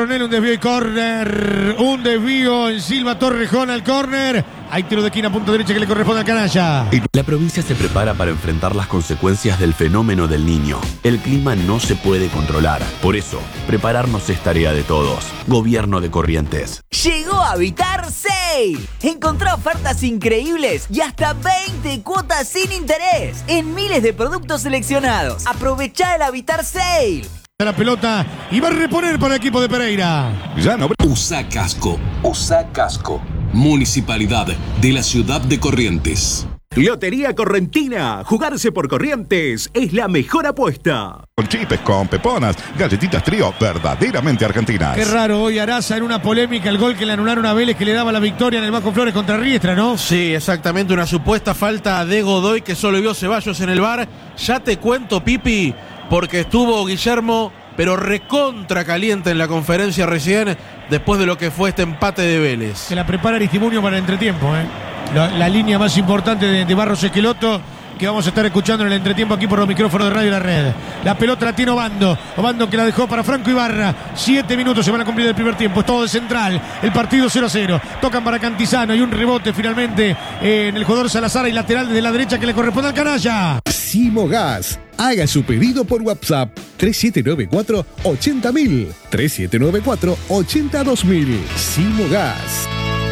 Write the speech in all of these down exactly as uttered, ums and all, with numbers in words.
Un desvío y córner, un desvío en Silva Torrejón al córner. Hay tiro de esquina a punta derecha que le corresponde al canalla. La provincia se prepara para enfrentar las consecuencias del fenómeno del Niño. El clima no se puede controlar. Por eso, prepararnos es tarea de todos. Gobierno de Corrientes. Llegó Habitar Sale. Encontrá ofertas increíbles y hasta veinte cuotas sin interés en miles de productos seleccionados. Aprovechá el Habitar Sale. La pelota y va a reponer para el equipo de Pereira. Ya no. Usa casco. Usa casco. Municipalidad de la ciudad de Corrientes. Lotería Correntina. Jugarse por Corrientes es la mejor apuesta. Con chipes, con peponas, galletitas trío verdaderamente argentinas. Qué raro hoy Araza en una polémica el gol que le anularon a Vélez que le daba la victoria en el Bajo Flores contra Riestra, ¿no? Sí, exactamente, una supuesta falta de Godoy que solo vio Ceballos en el V A R. Ya te cuento, Pipi, porque estuvo Guillermo, pero recontra caliente en la conferencia recién, después de lo que fue este empate de Vélez. Se la prepara Aristimuño para el entretiempo, ¿eh? La, la línea más importante de, de Barros Esqueloto, que vamos a estar escuchando en el entretiempo aquí por los micrófonos de Radio La Red. La pelota la tiene Obando. Obando que la dejó para Franco Ibarra. Siete minutos se van a cumplir el primer tiempo. Es todo de central. El partido cero a cero. Tocan para Cantizano y un rebote finalmente eh, en el jugador Salazar y lateral desde la derecha que le corresponde al canalla. Simogas. Haga su pedido por WhatsApp tres siete nueve cuatro, ochenta mil. tres siete nueve cuatro, ochenta dos mil. Simogas.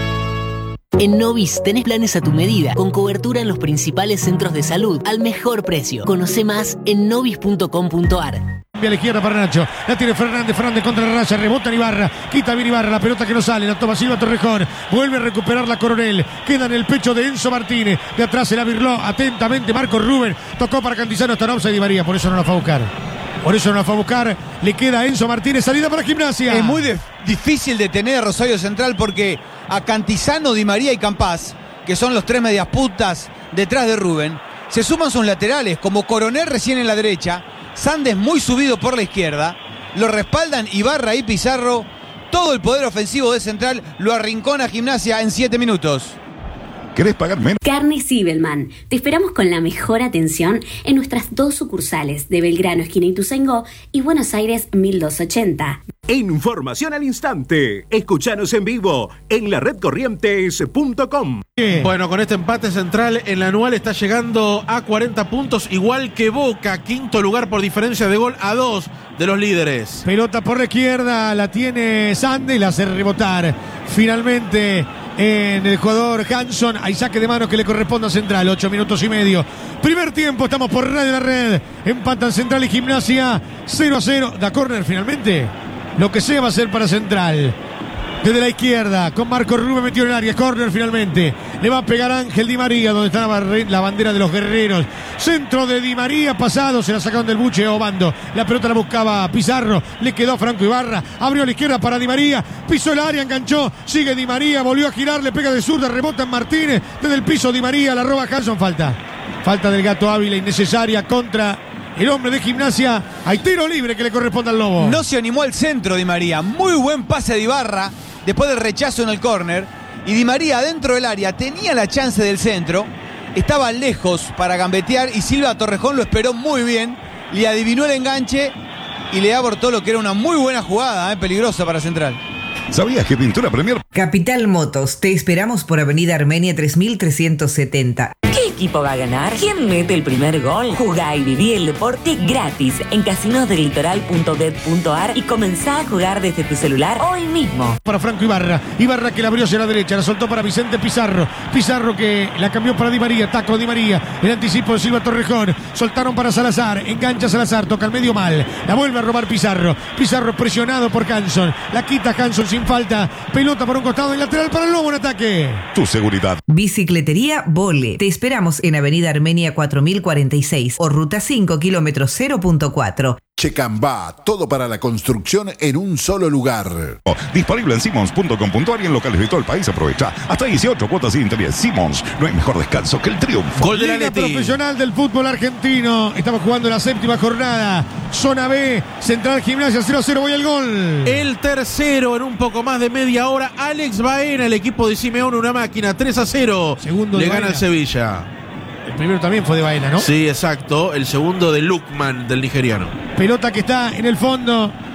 En Novis tenés planes a tu medida, con cobertura en los principales centros de salud, al mejor precio. Conoce más en novis punto com punto ar. A la izquierda para Nacho, la tiene Fernández, Fernández contra la raya, rebota en Ibarra, quita bien Ibarra, la pelota que no sale, la toma Silva Torrejón, vuelve a recuperar la Coronel, queda en el pecho de Enzo Martínez, de atrás se la virló atentamente Marco Rubén, tocó para Cantizano, está en offside Di María, por eso no la fue a buscar. Por eso no la fue a buscar, le queda a Enzo Martínez, salida para Gimnasia. Es muy de, difícil detener a Rosario Central porque a Cantizano, Di María y Campás, que son los tres medias puntas detrás de Rubén, se suman sus laterales, como Coronel recién en la derecha, Sandes muy subido por la izquierda, lo respaldan Ibarra y Pizarro, todo el poder ofensivo de Central lo arrincona a Gimnasia en siete minutos. ¿Querés pagar menos? Carne Sibelman. Te esperamos con la mejor atención en nuestras dos sucursales de Belgrano, esquina Ituzaingó, y Buenos Aires mil doscientos ochenta. Información al instante. Escuchanos en vivo en la red corrientes punto com. Bueno, con este empate Central en la anual está llegando a cuarenta puntos, igual que Boca, quinto lugar por diferencia de gol a dos de los líderes. Pelota por la izquierda, la tiene Sande y la hace rebotar. Finalmente en el jugador Hanson, hay saque de mano que le corresponde a Central, ocho minutos y medio. Primer tiempo, estamos por Radio La Red. Empatan Central y Gimnasia, cero a cero. Da córner finalmente. Lo que sea va a ser para Central. Desde la izquierda, con Marco Rubén metido en el área. Córner finalmente. Le va a pegar Ángel Di María, donde está la bandera de los guerreros. Centro de Di María, pasado. Se la sacaron del buche a Obando. La pelota la buscaba Pizarro. Le quedó a Franco Ibarra. Abrió a la izquierda para Di María. Pisó el área, enganchó. Sigue Di María. Volvió a girar. Le pega de zurda. Rebota en Martínez. Desde el piso Di María. La roba Hanson. Falta. Falta del Gato Ávila. Innecesaria contra el hombre de Gimnasia. Hay tiro libre que le corresponde al Lobo. No se animó al centro Di María. Muy buen pase de Ibarra después del rechazo en el córner. Y Di María dentro del área tenía la chance del centro. Estaba lejos para gambetear y Silva Torrejón lo esperó muy bien. Le adivinó el enganche y le abortó lo que era una muy buena jugada, eh, peligrosa para Central. ¿Sabías que Pintura Premier? Capital Motos, te esperamos por Avenida Armenia tres mil trescientos setenta. ¿Qué equipo va a ganar? ¿Quién mete el primer gol? Jugá y viví el deporte gratis en casinos del litoral punto bet punto ar y comenzá a jugar desde tu celular hoy mismo. Para Franco Ibarra, Ibarra que la abrió hacia la derecha, la soltó para Vicente Pizarro, Pizarro que la cambió para Di María, taco Di María, el anticipo de Silva Torrejón, soltaron para Salazar, engancha Salazar, toca al medio mal, la vuelve a robar Pizarro, Pizarro presionado por Hanson, la quita Hanson sin falta, pelota por un costado y lateral para el Lobo en ataque. Tu seguridad. Bicicletería Vole, te esperamos en Avenida Armenia cuatro mil cuarenta y seis o Ruta cinco, kilómetro cero punto cuatro. Checambá, todo para la construcción en un solo lugar. Oh, disponible en simons punto com punto ar y en locales de todo el país. Aprovecha hasta dieciocho cuotas sin interés. Simons, no hay mejor descanso que el triunfo. Gol de la Liga Profesional del fútbol argentino. Estamos jugando la séptima jornada. Zona B, Central Gimnasia cero a cero. Voy al gol. El tercero en un poco más de media hora. Alex Baena, el equipo de Simeone, una máquina. tres a cero. Segundo le de gana Baena. el Sevilla. El primero también fue de Baena, ¿no? Sí, exacto. El segundo de Lukman, del nigeriano. Pelota que está en el fondo.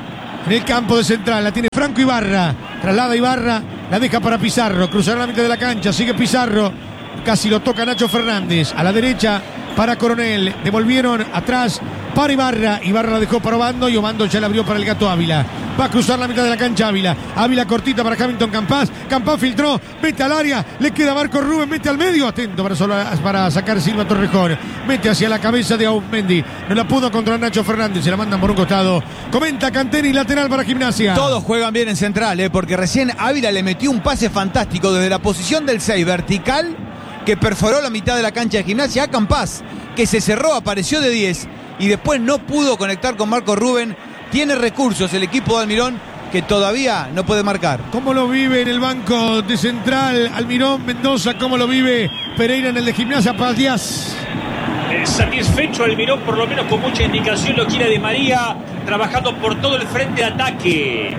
en el campo de Central. La tiene Franco Ibarra. Traslada Ibarra. La deja para Pizarro. Cruzará la mitad de la cancha. Sigue Pizarro. Casi lo toca Nacho Fernández. A la derecha para Coronel. Devolvieron atrás para Ibarra. Ibarra la dejó para Obando y Obando ya la abrió para el Gato Ávila. Va a cruzar la mitad de la cancha Ávila. Ávila cortita para Hamilton Campás. Campás filtró. Mete al área. Le queda Marco Rubén. Mete al medio. Atento para, solo, para sacar Silva Torrejón. Mete hacia la cabeza de Aumendi. No la pudo controlar Nacho Fernández. Se la mandan por un costado. Comenta Canteri, lateral para Gimnasia. Todos juegan bien en Central, ¿eh? Porque recién Ávila le metió un pase fantástico desde la posición del seis vertical que perforó la mitad de la cancha de Gimnasia a Campás, que se cerró, apareció de diez y después no pudo conectar con Marco Rubén. Tiene recursos el equipo de Almirón que todavía no puede marcar. ¿Cómo lo vive en el banco de Central Almirón Mendoza? ¿Cómo lo vive Pereira en el de Gimnasia Paz Díaz? Eh, satisfecho Almirón, por lo menos con mucha indicación, lo quiere Di María, trabajando por todo el frente de ataque.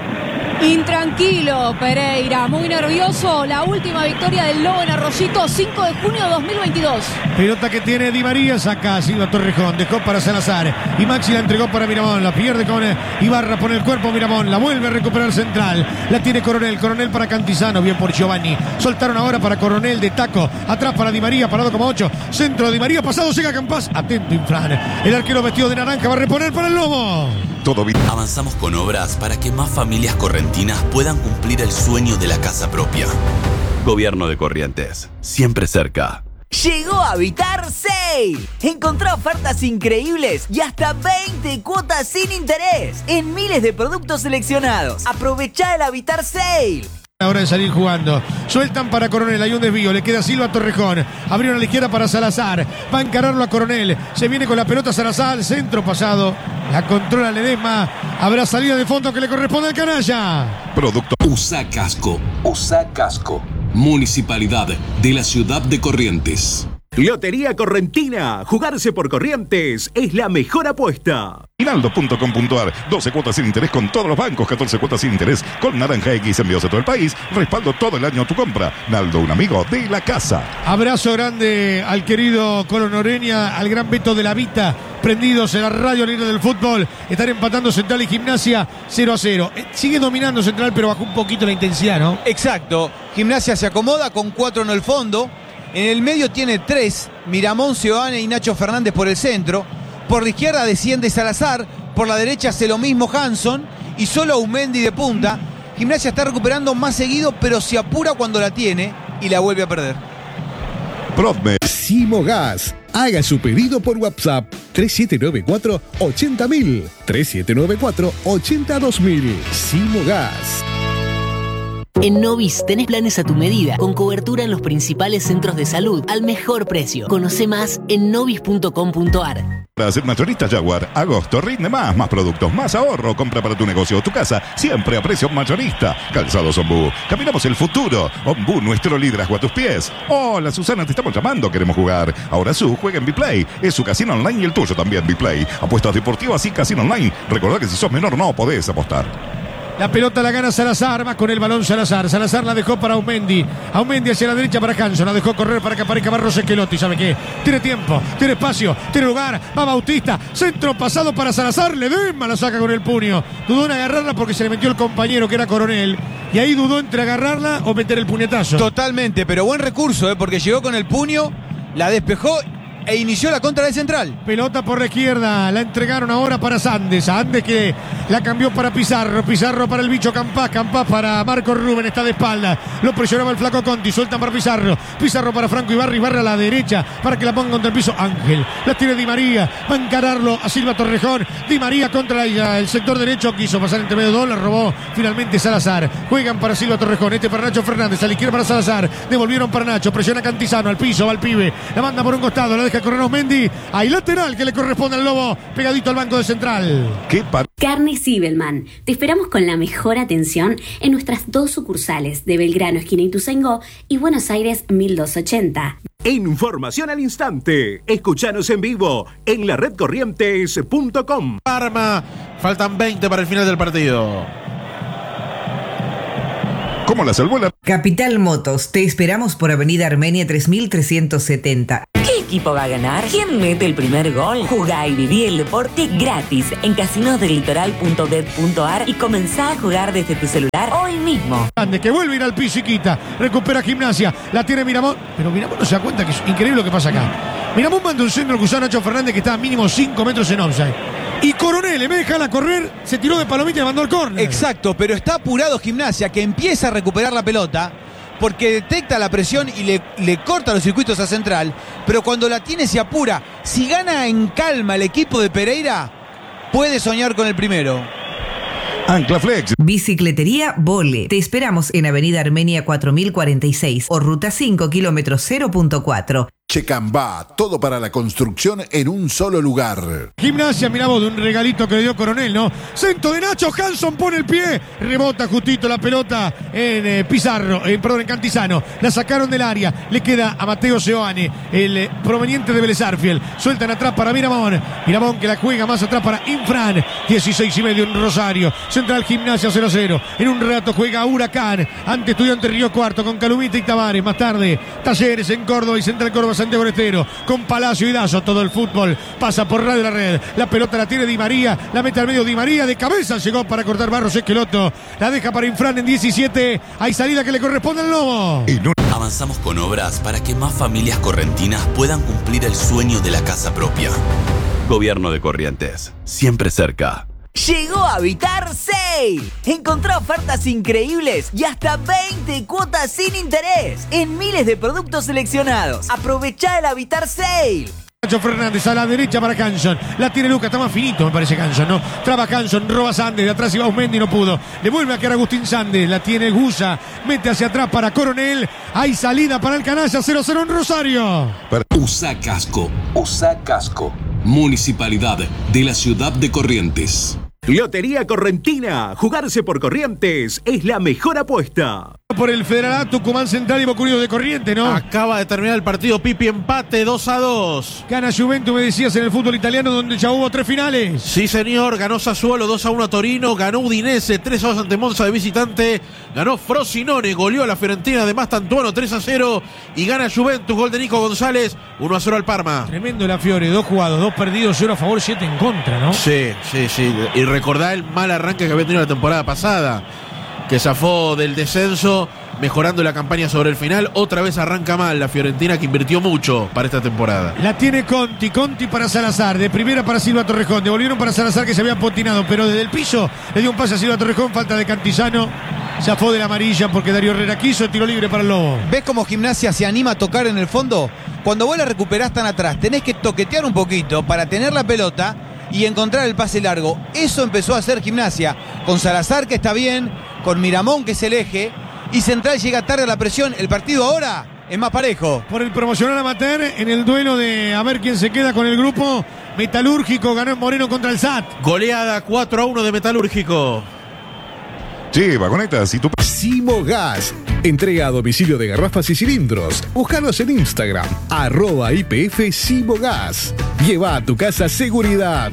Intranquilo Pereira, muy nervioso. La última victoria del Lobo en Arroyito, cinco de junio de dos mil veintidós. Pelota que tiene Di María, saca a Silva Torrejón, dejó para Salazar y Maxi la entregó para Miramón, la pierde con Ibarra, pone el cuerpo Miramón, la vuelve a recuperar Central, la tiene Coronel, Coronel para Cantizano, bien por Giovanni, soltaron ahora para Coronel de taco, atrás para Di María, parado como ocho, centro de Di María, pasado, llega Campás, atento Infran, el arquero vestido de naranja va a reponer para el Lobo. Todo bien. Avanzamos con obras para que más familias correntinas puedan cumplir el sueño de la casa propia. Gobierno de Corrientes, siempre cerca. Llegó a Habitar Sale. Encontrá ofertas increíbles y hasta veinte cuotas sin interés en miles de productos seleccionados. Aprovechá el Habitar Sale. Hora de salir jugando. Sueltan para Coronel. Hay un desvío. Le queda Silva Torrejón. Abrieron a la izquierda para Salazar. Va a encararlo a Coronel. Se viene con la pelota Salazar. Centro pasado. La controla Ledesma. Habrá salida de fondo que le corresponde al canalla. Producto. Usa casco. Usa casco. Municipalidad de la ciudad de Corrientes. Lotería Correntina. Jugarse por Corrientes es la mejor apuesta. Aguinaldo punto com punto ar. doce cuotas sin interés con todos los bancos. catorce cuotas sin interés con Naranja X. Envíos a todo el país. Respaldo todo el año a tu compra. Naldo, un amigo de la casa. Abrazo grande al querido Colo Noreña, al gran Beto de la Vita. Prendidos en la radio líder del fútbol. Están empatando Central y Gimnasia cero a cero. Eh, sigue dominando Central, pero bajó un poquito la intensidad, ¿no? Exacto. Gimnasia se acomoda con cuatro en el fondo. En el medio tiene tres, Miramón, Seoane y Nacho Fernández por el centro. Por la izquierda desciende Salazar, por la derecha hace lo mismo Hanson y solo Aumendi de punta. Gimnasia está recuperando más seguido, pero se apura cuando la tiene y la vuelve a perder. Prodme. Simogas. Haga su pedido por WhatsApp tres siete nueve cuatro ochenta mil. tres siete nueve cuatro ochenta dos mil. Simogas. En Novis tenés planes a tu medida, con cobertura en los principales centros de salud, al mejor precio. Conoce más en novis punto com punto ar. Para ser mayorista Jaguar, agosto rinde más, más productos, más ahorro, compra para tu negocio o tu casa, siempre a precio mayorista. Calzados Ombú, caminamos el futuro. Ombú, nuestro liderazgo a tus pies. Hola Susana, te estamos llamando, queremos jugar. Ahora su juega en Biplay, es su casino online y el tuyo también Biplay. Apuestas deportivas y casino online. Recordá que si sos menor no podés apostar. La pelota la gana Salazar, va con el balón Salazar. Salazar la dejó para Aumendi. Aumendi hacia la derecha para Hanson. La dejó correr para que aparezca Barros Esquelotti. ¿Sabe qué? Tiene tiempo, tiene espacio, tiene lugar. Va Bautista. Centro pasado para Salazar. Ledesma la saca con el puño. Dudó en agarrarla porque se le metió el compañero que era Coronel. Y ahí dudó entre agarrarla o meter el puñetazo. Totalmente, pero buen recurso, ¿eh? Porque llegó con el puño, la despejó e inició la contra de Central. Pelota por la izquierda, la entregaron ahora para Sandes. Sandes que la cambió para Pizarro. Pizarro para el bicho Campás. Campás para Marco Rubén, está de espalda. Lo presionaba el flaco Conti, sueltan para Pizarro. Pizarro para Franco Ibarra. Ibarra a la derecha para que la ponga contra el piso Ángel. La tiene Di María, va a encararlo a Silva Torrejón. Di María contra ella, el sector derecho, quiso pasar entre medio dos, la robó finalmente Salazar. Juegan para Silva Torrejón, este para Nacho Fernández, a la izquierda para Salazar. Devolvieron para Nacho, presiona Cantizano, al piso, va al pibe. La manda por un costado, la deja correr Aumendi. Hay lateral que le corresponde al Lobo, pegadito al banco de Central. ¿Qué par- Carne Sibelman. Te esperamos con la mejor atención en nuestras dos sucursales de Belgrano, esquina Ituzaingó, y Buenos Aires mil doscientos ochenta. Información al instante. Escuchanos en vivo en la red corrientes punto com. Parma, faltan veinte para el final del partido. ¿Cómo la salvó la... Capital Motos, te esperamos por Avenida Armenia tres mil trescientos setenta. ¿Qué equipo va a ganar? ¿Quién mete el primer gol? Jugá y viví el deporte gratis en casinos del litoral punto bet punto ar y comenzá a jugar desde tu celular hoy mismo. Grande, que vuelve a ir al piso y quita. Recupera Gimnasia. La tiene Miramón. Pero Miramón no se da cuenta que es increíble lo que pasa acá. Miramón manda un centro cruzado a Nacho Fernández que está a mínimo cinco metros en offside. Y Coronel, en vez de dejarla correr, se tiró de palomita y mandó el córner. Exacto, pero está apurado Gimnasia, que empieza a recuperar la pelota porque detecta la presión y le, le corta los circuitos a Central, pero cuando la tiene se apura. Si gana en calma el equipo de Pereira, puede soñar con el primero. Anclaflex. Bicicletería Vole. Te esperamos en Avenida Armenia cuatro mil cuarenta y seis o Ruta cinco, kilómetro cero punto cuatro. Checambá, todo para la construcción en un solo lugar. Gimnasia, mirá vos, de un regalito que le dio Coronel, ¿no? Centro de Nacho, Hanson pone el pie, rebota justito la pelota en eh, Pizarro, eh, perdón, en Cantizano. La sacaron del área, le queda a Mateo Seoane, el eh, proveniente de Vélez Arfiel. Sueltan atrás para Miramón, Miramón que la juega más atrás para Infran, dieciséis y medio en Rosario. Central Gimnasia cero cero. En un rato juega Huracán ante Estudiantes Río Cuarto con Calumita y Tavares. Más tarde, Talleres en Córdoba y Central Córdoba Santiago del Estero con Palacio y Dazo. Todo el fútbol pasa por Radio La Red. La pelota la tiene Di María, la mete al medio Di María, de cabeza llegó para cortar Barros Esqueloto. La deja para Infran en diecisiete. Hay salida que le corresponde al Lobo. Avanzamos con obras para que más familias correntinas puedan cumplir el sueño de la casa propia. Gobierno de Corrientes, siempre cerca. Llegó a Habitar Sale. Encontrá ofertas increíbles y hasta veinte cuotas sin interés en miles de productos seleccionados. Aprovechá el Habitar Sale. Nacho Fernández a la derecha para Canson. La tiene Lucas, está más finito, me parece Canson, ¿no? Traba Canson, roba Sandes, de atrás iba Ausmendi, no pudo. Le vuelve a quedar Agustín Sandes, la tiene Gusa, mete hacia atrás para Coronel. Hay salida para el Canalla, cero cero en Rosario. Usa casco, usa casco. Municipalidad de la ciudad de Corrientes. Lotería Correntina. Jugarse por Corrientes es la mejor apuesta. Por el Federal Tucumán Central y Bocurido de Corrientes, ¿no? Acaba de terminar el partido, Pipi, empate dos a dos. Gana Juventus, me decías, en el fútbol italiano, donde ya hubo tres finales. Sí, señor, ganó Sassuolo dos a uno a Torino, ganó Udinese tres a dos ante Monza de visitante, ganó Frosinone, goleó a la Fiorentina de Mastantuono tres a cero y gana Juventus, gol de Nico González, uno a cero al Parma. Tremendo la Fiore, dos jugados, dos perdidos, cero a favor, siete en contra, ¿no? Sí, sí, sí. Y recordá el mal arranque que había tenido la temporada pasada, que zafó del descenso, mejorando la campaña sobre el final. Otra vez arranca mal la Fiorentina, que invirtió mucho para esta temporada. La tiene Conti, Conti para Salazar, de primera para Silva Torrejón, devolvieron para Salazar que se había potinado, pero desde el piso le dio un pase a Silva Torrejón, falta de Cantizano, zafó de la amarilla porque Darío Herrera quiso, tiro libre para el Lobo. ¿Ves cómo Gimnasia se anima a tocar en el fondo? Cuando vos la recuperás tan atrás, tenés que toquetear un poquito para tener la pelota y encontrar el pase largo. Eso empezó a hacer Gimnasia, con Salazar, que está bien, con Miramón, que es el eje, y Central llega tarde a la presión. El partido ahora es más parejo. Por el promocional amateur, en el duelo de a ver quién se queda con el grupo, Metalúrgico ganó en Moreno contra el S A T. Goleada cuatro a uno de Metalúrgico. Sí, vagonetas y tu... Simogas. Entrega a domicilio de garrafas y cilindros. Búscanos en Instagram, arroba I P F Simogas. Lleva a tu casa seguridad.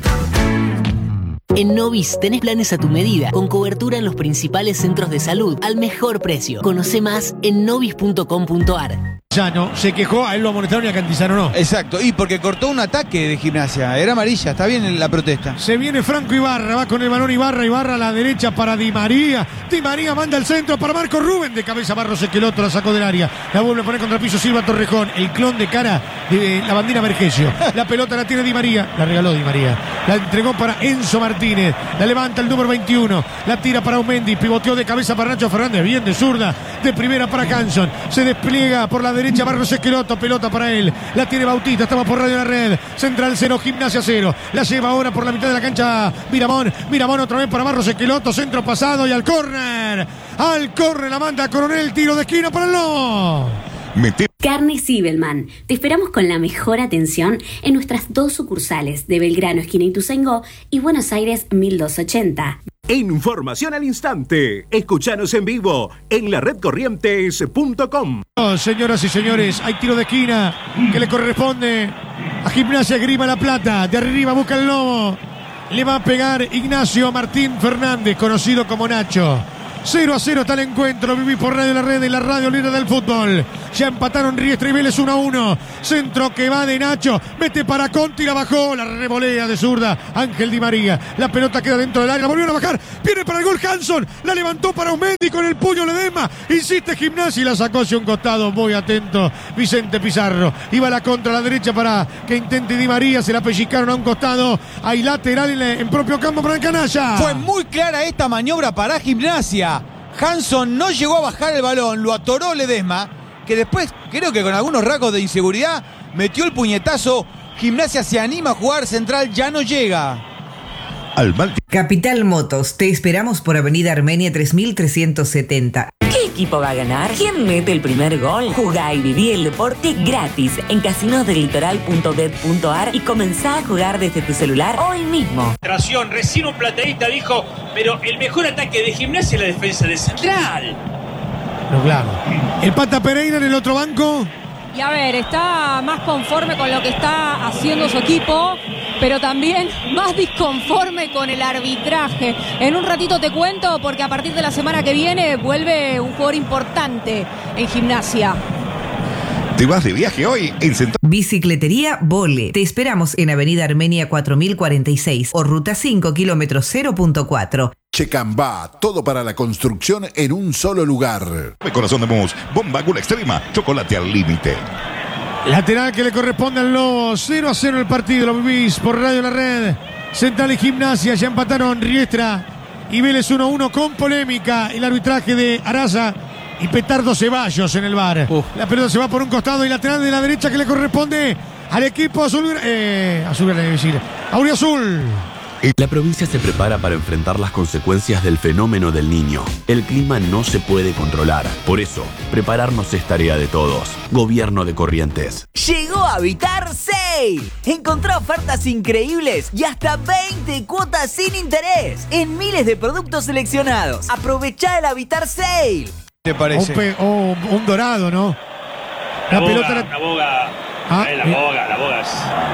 En Novis tenés planes a tu medida, con cobertura en los principales centros de salud, al mejor precio. Conoce más en novis punto com punto ar. Cantizano se quejó, a él lo amonestaron y a Cantizano no. Exacto, y porque cortó un ataque de Gimnasia, era amarilla, está bien la protesta. Se viene Franco Ibarra, va con el balón Ibarra, Ibarra a la derecha para Di María. Di María manda el centro para Marco Rubén, de cabeza Barros Esqueloto, la sacó del área. La vuelve a poner contra el piso Silva Torrejón, el clon de cara de la bandina Vergesio. La pelota la tiene Di María, la regaló Di María. La entregó para Enzo Martínez, la levanta el número veintiuno, la tira para Aumendi, pivoteó de cabeza para Nacho Fernández, bien de zurda, de primera para Canson. Se despliega por la derecha Barros Esqueloto, pelota para él, la tiene Bautista, estamos por Radio La Red. Central cero, Gimnasia cero, la lleva ahora por la mitad de la cancha Miramón, Miramón otra vez para Barros Esqueloto, centro pasado y al córner, al córner la manda Coronel, tiro de esquina para el Lobo. Mete. Carnes Zibelman. Te esperamos con la mejor atención en nuestras dos sucursales de Belgrano, esquina Ituzaingó, y Buenos Aires mil doscientos ochenta. Información al instante. Escuchanos en vivo en la red corrientes punto com. Oh, señoras y señores, hay tiro de esquina que le corresponde a Gimnasia Grima La Plata. De arriba busca el Lobo. Le va a pegar Ignacio Martín Fernández, conocido como Nacho. cero a cero está el encuentro. Viví por Radio La Red y la radio líder del fútbol. Ya empataron Riestra y Vélez uno a uno. Centro que va de Nacho. Mete para Conti, la bajó. La revolea de zurda Ángel Di María. La pelota queda dentro del área. La volvieron a bajar. Viene para el gol Hanson. La levantó para Aumendi con el puño Ledesma. Insiste Gimnasia y la sacó hacia un costado. Muy atento Vicente Pizarro. Iba a la contra a la derecha para que intente Di María. Se la pellizcaron a un costado. Hay lateral en, en propio campo para el canalla. Fue muy clara esta maniobra para Gimnasia. Hanson no llegó a bajar el balón. Lo atoró Ledesma, que después, creo que con algunos rasgos de inseguridad, metió el puñetazo. Gimnasia se anima a jugar, Central ya no llega. Al Capital Motos, te esperamos por Avenida Armenia tres mil trescientos setenta. ¿Qué equipo va a ganar? ¿Quién mete el primer gol? Jugá y viví el deporte gratis en casinos del litoral punto bet punto ar y comenzá a jugar desde tu celular hoy mismo. Recién un plateísta dijo, pero el mejor ataque de Gimnasia es la defensa de Central. No, claro. El Pata Pereira en el otro banco. Y a ver, está más conforme con lo que está haciendo su equipo, pero también más disconforme con el arbitraje. En un ratito te cuento, porque a partir de la semana que viene vuelve un jugador importante en Gimnasia. ¿Te vas de viaje hoy en Central? Bicicletería Vole. Te esperamos en Avenida Armenia cuatro mil cuarenta y seis o Ruta cinco, kilómetro cero punto cuatro. Checambá, todo para la construcción en un solo lugar. Corazón de mousse, bomba gula extrema, chocolate al límite. Lateral que le corresponde al Lobo. cero a cero el partido, lo vivís por Radio La Red. Central y Gimnasia ya empataron Riestra y Vélez uno a uno con polémica. El arbitraje de Araza y Petardo Ceballos en el V A R. Uf. La pelota se va por un costado y lateral de la derecha que le corresponde al equipo azul. Eh, azul, decir, Auriazul. La provincia se prepara para enfrentar las consecuencias del fenómeno del Niño. El clima no se puede controlar. Por eso, prepararnos es tarea de todos. Gobierno de Corrientes. Llegó a Habitar Sale. Encontrá ofertas increíbles y hasta veinte cuotas sin interés en miles de productos seleccionados. Aprovechá el Habitar Sale. ¿Te parece? Un, pe- oh, un dorado, ¿no? La, la boga, pelota. La boga. Ah, eh, la bien. boga, la boga.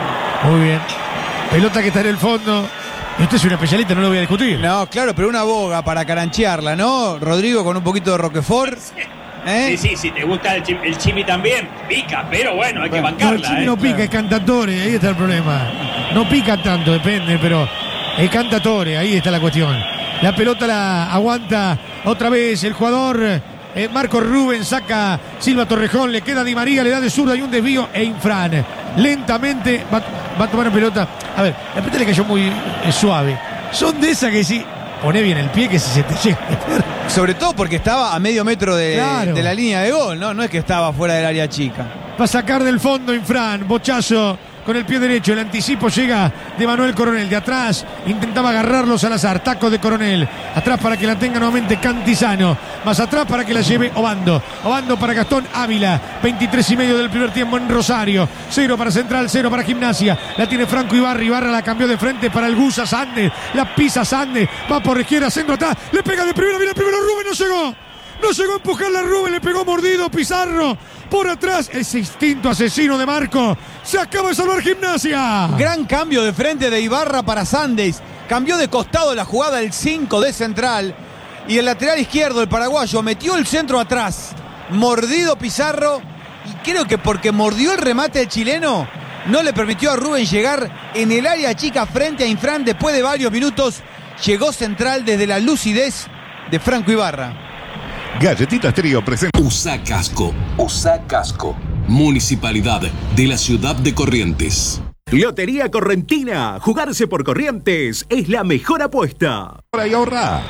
Muy bien. Pelota que está en el fondo. Y usted es un especialista, no lo voy a discutir. No, claro, pero una boga para caranchearla, ¿no? Rodrigo con un poquito de Roquefort. ¿Eh? Sí, sí, si te gusta el, chimi, el chimi también, pica, pero bueno, hay que No, el bancarla. chimi eh. no pica, es cantatore, ahí está el problema. No pica tanto, depende, pero es cantatore, ahí está la cuestión. La pelota la aguanta otra vez el jugador eh, Marco Rubén, saca Silva Torrejón, le queda Di María, le da de zurda y un desvío e Infran. Lentamente va, va a tomar la pelota. A ver, la pelota le cayó muy eh, suave. Son de esas que sí, pone bien el pie que si se te llega. Sobre todo porque estaba a medio metro de, Claro. de la línea de gol, ¿no? No es que estaba fuera del área chica. Va a sacar del fondo Infran, bochazo con el pie derecho, el anticipo llega de Manuel Coronel, de atrás intentaba agarrarlo Salazar, taco de Coronel, atrás para que la tenga nuevamente Cantizano, más atrás para que la lleve Obando, Obando para Gastón Ávila, veintitrés y medio del primer tiempo en Rosario, cero para Central, cero para Gimnasia, la tiene Franco Ibarra, Ibarra la cambió de frente para el Gusa Sande, la pisa Sande, va por izquierda, centro atrás, le pega de primera, viene el primero Rubén, no llegó. No llegó a empujarla Rubén, le pegó mordido Pizarro. Por atrás, ese instinto asesino de Marco. Se acaba de salvar Gimnasia. Gran cambio de frente de Ibarra para Sandes. Cambió de costado la jugada el cinco de Central. Y el lateral izquierdo, el paraguayo, metió el centro atrás. Mordido Pizarro. Y creo que porque mordió el remate del chileno, no le permitió a Rubén llegar en el área chica frente a Infran. Después de varios minutos, llegó Central desde la lucidez de Franco Ibarra. Galletitas Trío presenta. Usa casco. Usa casco. Municipalidad de la ciudad de Corrientes. Lotería Correntina. Jugarse por Corrientes es la mejor apuesta. Ahora y ahorra.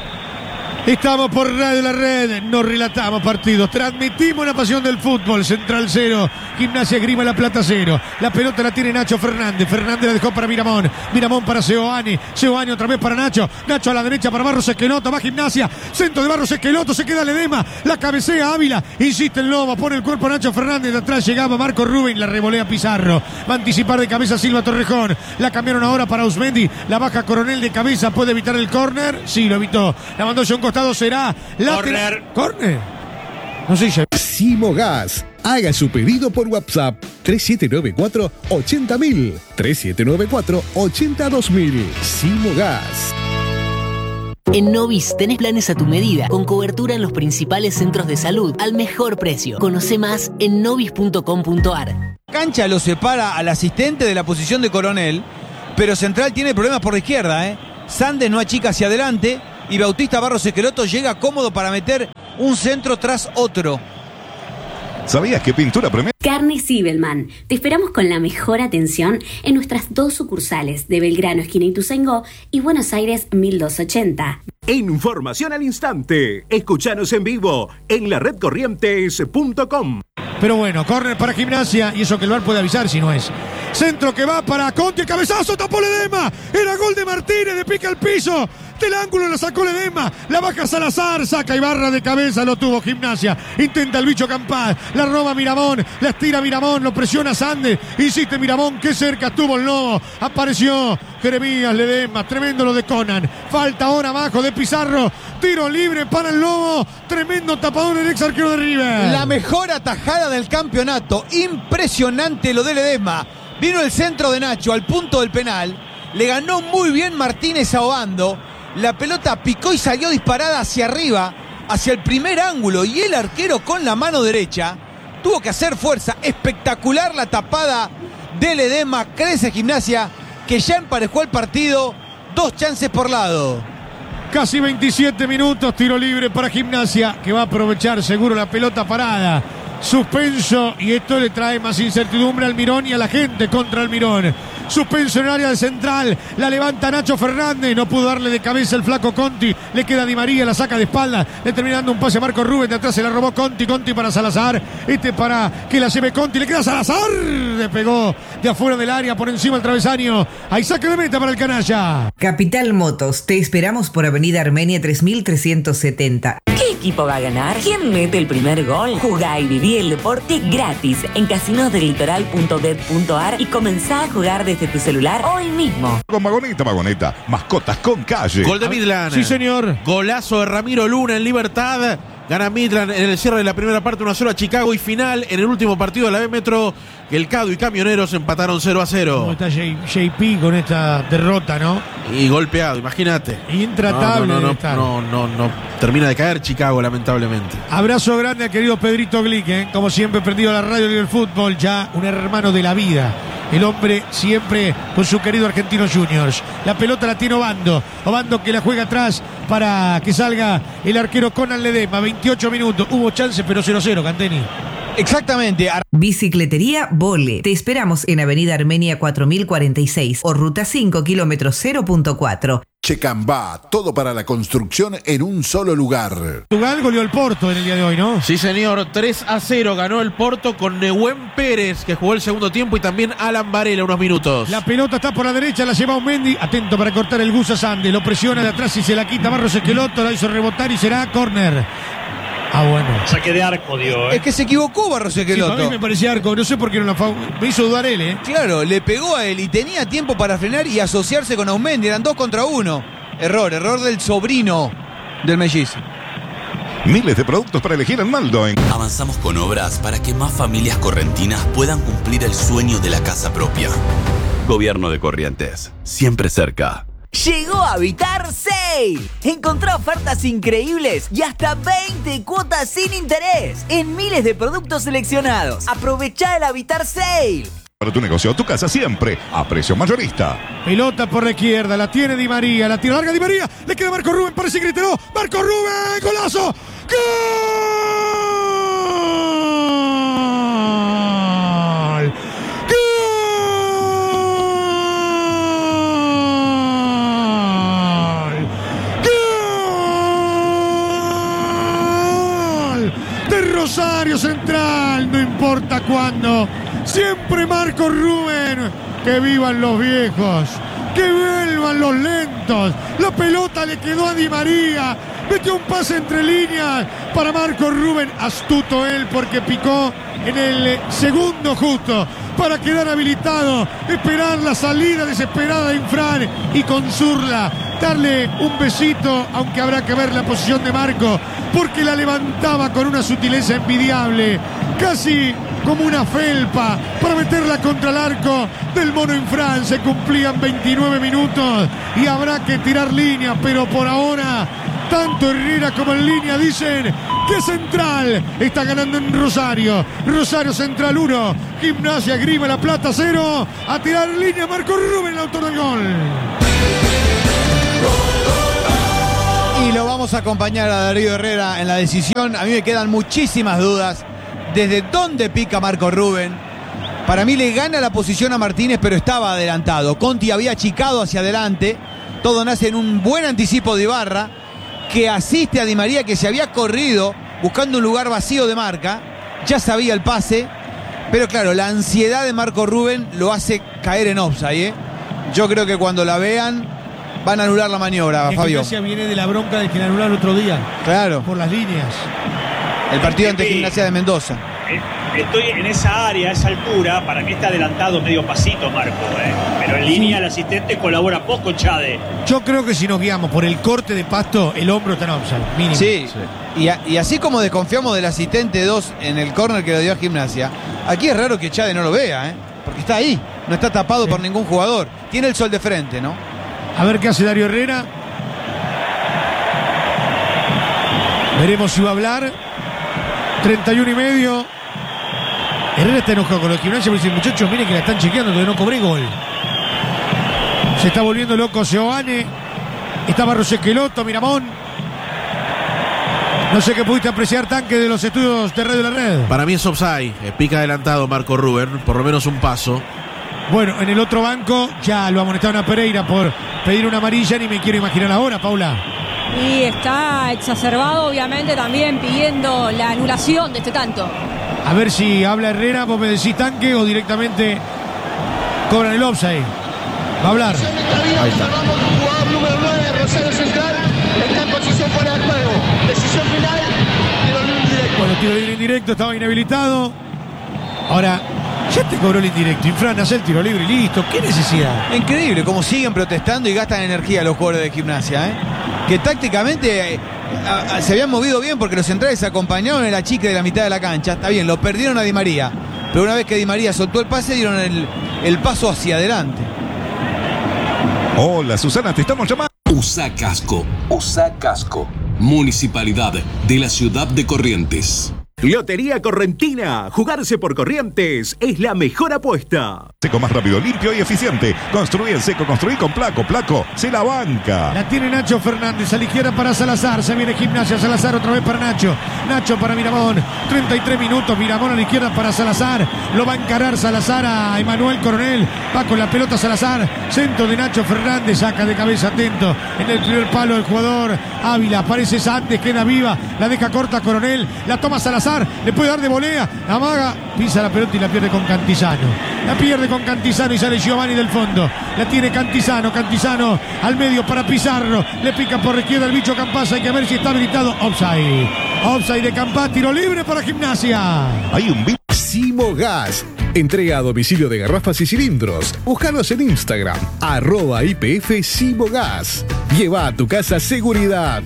Estamos por Radio La Red, nos relatamos partidos, transmitimos la pasión del fútbol. Central cero, Gimnasia Grima La Plata cero. La pelota la tiene Nacho Fernández, Fernández la dejó para Miramón, Miramón para Seoane, Seoane otra vez para Nacho, Nacho a la derecha para Barros Esqueloto, va Gimnasia, centro de Barros Esqueloto, se queda Ledesma, la cabecea Ávila, insiste el Lobo, pone el cuerpo a Nacho Fernández, de atrás llegaba Marco Rubén, la revolea Pizarro, va a anticipar de cabeza Silva Torrejón, la cambiaron ahora para Usmendi, la baja Coronel de cabeza, puede evitar el córner, sí lo evitó, la mandó John Costado, será Corner. ¿Corner? No sé si... Simogas. Haga su pedido por WhatsApp tres siete nueve cuatro ochenta mil. tres siete nueve cuatro ochenta dos mil. Simogas. En Novis tenés planes a tu medida, con cobertura en los principales centros de salud al mejor precio. Conoce más en novis punto com punto ar. Cancha lo separa al asistente de la posición de Coronel, pero Central tiene problemas por la izquierda, ¿eh? Sandes no achica hacia adelante y Bautista Barros Esqueloto llega cómodo para meter un centro tras otro. ¿Sabías que Pintura Premier? Carne Sibelman. Te esperamos con la mejor atención en nuestras dos sucursales de Belgrano, esquina Ituzaingó, y Buenos Aires mil doscientos ochenta. Información al instante. Escuchanos en vivo en la red corrientes punto com. Pero bueno, córner para Gimnasia, y eso que el V A R puede avisar si no es. Centro que va para Conti, cabezazo, tapó Ledesma. Era gol de Martínez, de pica al piso. Del ángulo la sacó Ledesma, la baja Salazar, saca Ibarra de cabeza, lo tuvo Gimnasia. Intenta el bicho Campás, la roba Miramón, la estira Miramón, lo presiona Sandes. Insiste Miramón, que cerca estuvo el Lobo. Apareció Jeremías Ledesma, tremendo lo de Conan. Falta ahora abajo de Pizarro, tiro libre para el Lobo. Tremendo tapador del ex arquero de River. La mejor atajada del campeonato, impresionante lo de Ledesma. Vino el centro de Nacho al punto del penal, le ganó muy bien Martínez a Obando. La pelota picó y salió disparada hacia arriba, hacia el primer ángulo, y el arquero con la mano derecha tuvo que hacer fuerza. Espectacular la tapada de Ledesma. Crece Gimnasia, que ya emparejó el partido, dos chances por lado. Casi veintisiete minutos, tiro libre para Gimnasia, que va a aprovechar seguro la pelota parada. Suspenso, y esto le trae más incertidumbre al Mirón y a la gente contra el Mirón. Suspenso en el área del central, la levanta Nacho Fernández, no pudo darle de cabeza el flaco Conti, le queda Di María, la saca de espalda, le termina dando un pase a Marco Rubén, de atrás se la robó Conti, Conti para Salazar, este para que la lleve Conti, le queda Salazar, le pegó de afuera del área, por encima el travesaño, hay saque de meta para el canalla. Capital Motos, te esperamos por Avenida Armenia tres mil trescientos setenta. ¿Qué equipo va a ganar? ¿Quién mete el primer gol? Jugá y viví el deporte gratis en casinos del litoral punto bet punto ar y comenzá a jugar desde tu celular hoy mismo. Con Vagoneta, Vagoneta, mascotas con calle. Gol de Midland. Sí, señor. Golazo de Ramiro Luna en Libertad. Gana Midland en el cierre de la primera parte uno a cero a Chicago, y final en el último partido de la B Metro. El Cado y Camioneros empataron cero a cero. ¿Cómo está J P con esta derrota, no? Y golpeado, imagínate. Intratable. No, no, no, estar. no, no, no, no. Termina de caer Chicago, lamentablemente. Abrazo grande al querido Pedrito Glick, ¿eh? Como siempre prendido a la radio y el fútbol, ya un hermano de la vida. El hombre siempre con su querido Argentinos Juniors. La pelota la tiene Obando. Obando que la juega atrás para que salga el arquero Conan Ledesma. veintiocho minutos. Hubo chance, pero cero cero, Canteni. Exactamente. Bicicletería Vole. Te esperamos en Avenida Armenia cuatro mil cuarenta y seis o Ruta cinco, kilómetro cero punto cuatro. Checambá, todo para la construcción en un solo lugar. Portugal goleó el Porto en el día de hoy, ¿no? Sí, señor. tres a cero ganó el Porto con Nehuen Pérez, que jugó el segundo tiempo, y también Alan Varela unos minutos. La pelota está por la derecha, la lleva un Mendy. Atento para cortar el Gusa Sande. Lo presiona de atrás y se la quita Barros Esqueloto. La hizo rebotar y será córner. Ah, bueno. Saque de arco, dio, ¿eh? Es que se equivocó Barros Esqueloto. Sí, a mí me parecía arco, no sé por qué no la fa... Me hizo dudar él, ¿eh? Claro, le pegó a él y tenía tiempo para frenar y asociarse con Aumendi. Eran dos contra uno. Error, error del sobrino del mellizo. Miles de productos para elegir en Maldo. En... Avanzamos con obras para que más familias correntinas puedan cumplir el sueño de la casa propia. Gobierno de Corrientes, siempre cerca. Llegó a Habitar Sale. Encontrá ofertas increíbles y hasta veinte cuotas sin interés en miles de productos seleccionados. Aprovechá el Habitar Sale. Para tu negocio o tu casa siempre a precio mayorista. Pelota por la izquierda, la tiene Di María, la tira larga Di María, le queda Marco Rubén, parece que gritó. Marco Rubén, golazo. ¡Gol! Rosario Central, no importa cuándo, siempre Marco Rubén. Que vivan los viejos, que vuelvan los lentos. La pelota le quedó a Di María, metió un pase entre líneas para Marco Rubén, astuto él porque picó en el segundo justo para quedar habilitado, esperar la salida desesperada de Infran y con Zurla darle un besito, aunque habrá que ver la posición de Marco porque la levantaba con una sutileza envidiable. Casi como una felpa para meterla contra el arco del Mono Infran. Se cumplían veintinueve minutos y habrá que tirar línea, pero por ahora tanto Herrera como en línea dicen que Central está ganando en Rosario. Rosario Central uno, Gimnasia Grima La Plata cero. A tirar línea Marco Rubén, el autor del gol. Y lo vamos a acompañar a Darío Herrera en la decisión. A mí me quedan muchísimas dudas. ¿Desde dónde pica Marco Rubén? Para mí le gana la posición a Martínez, pero estaba adelantado. Conti había achicado hacia adelante. Todo nace en un buen anticipo de Ibarra, que asiste a Di María, que se había corrido buscando un lugar vacío de marca. Ya sabía el pase, pero claro, la ansiedad de Marco Rubén lo hace caer en offside, ¿eh? Yo creo que cuando la vean van a anular la maniobra, Fabio. Gimnasia viene de la bronca de que la anularon el otro día. Claro. Por las líneas. El partido ante Gimnasia de Mendoza. Estoy en esa área, a esa altura. Para mí está adelantado medio pasito Marco, ¿eh? Pero en línea el asistente colabora poco, Chade. Yo creo que si nos guiamos por el corte de pasto, el hombro está en offside, mínimo. Sí, sí. Y, a, y así como desconfiamos del asistente dos en el córner que lo dio a Gimnasia, aquí es raro que Chade no lo vea, ¿eh? Porque está ahí, no está tapado sí. por ningún jugador. Tiene el sol de frente, ¿no? A ver qué hace Darío Herrera. Veremos si va a hablar. treinta y uno y medio. Herrera está enojado con los Gimnasia, pero dice, muchachos, miren que la están chequeando, todavía no cobré gol. Se está volviendo loco Seoane. Está Barros Esqueloto, Miramón. No sé qué pudiste apreciar, Tanque, de los estudios de Radio La Red. Para mí es offside. Pica adelantado Marco Rubén, por lo menos un paso. Bueno, en el otro banco ya lo amonestaron a Pereira por pedir una amarilla, ni me quiero imaginar ahora, Paula. Y está exacerbado, obviamente, también pidiendo la anulación de este tanto. A ver si habla Herrera, vos me decís, Tanque, o directamente cobran el offside. Va a hablar. Ahí está. Jugador número nueve, Rosario Central, está en posición fuera de juego. Decisión final, tiro libre indirecto. Bueno, tiro libre indirecto, estaba inhabilitado. Ahora, ya te cobró el indirecto. Infran, hace el tiro libre y listo. ¿Qué necesidad? Increíble cómo siguen protestando y gastan energía los jugadores de Gimnasia, ¿eh? Que tácticamente eh, a, a, se habían movido bien porque los centrales se acompañaron en la chica de la mitad de la cancha. Está bien, lo perdieron a Di María. Pero una vez que Di María soltó el pase, dieron el, el paso hacia adelante. Hola, Susana, te estamos llamando. Usa Casco. Usa Casco. Municipalidad de la Ciudad de Corrientes. Lotería Correntina. Jugarse por Corrientes es la mejor apuesta. Seco más rápido, limpio y eficiente. Construí en seco, construí con Placo. Placo, se la banca. La tiene Nacho Fernández a la izquierda para Salazar. Se viene Gimnasia, Salazar otra vez para Nacho. Nacho para Miramón. treinta y tres minutos. Miramón a la izquierda para Salazar. Lo va a encarar Salazar a Emanuel Coronel. Va con la pelota Salazar. Centro de Nacho Fernández. Saca de cabeza atento. En el primer palo el jugador Ávila. Aparece Sandes, queda viva. La deja corta Coronel. La toma Salazar. Le puede dar de volea. Amaga. Pisa la pelota y la pierde con Cantizano. La pierde con Cantizano y sale Giovanni del fondo. La tiene Cantizano. Cantizano al medio para Pizarro. Le pica por la izquierda el bicho Campás. Hay que ver si está habilitado. Offside. Offside de Campás. Tiro libre para Gimnasia. Hay un Simo Gas. Entrega a domicilio de garrafas y cilindros. Búscanos en Instagram. Arroba I P F Simo Gas. Lleva a tu casa seguridad.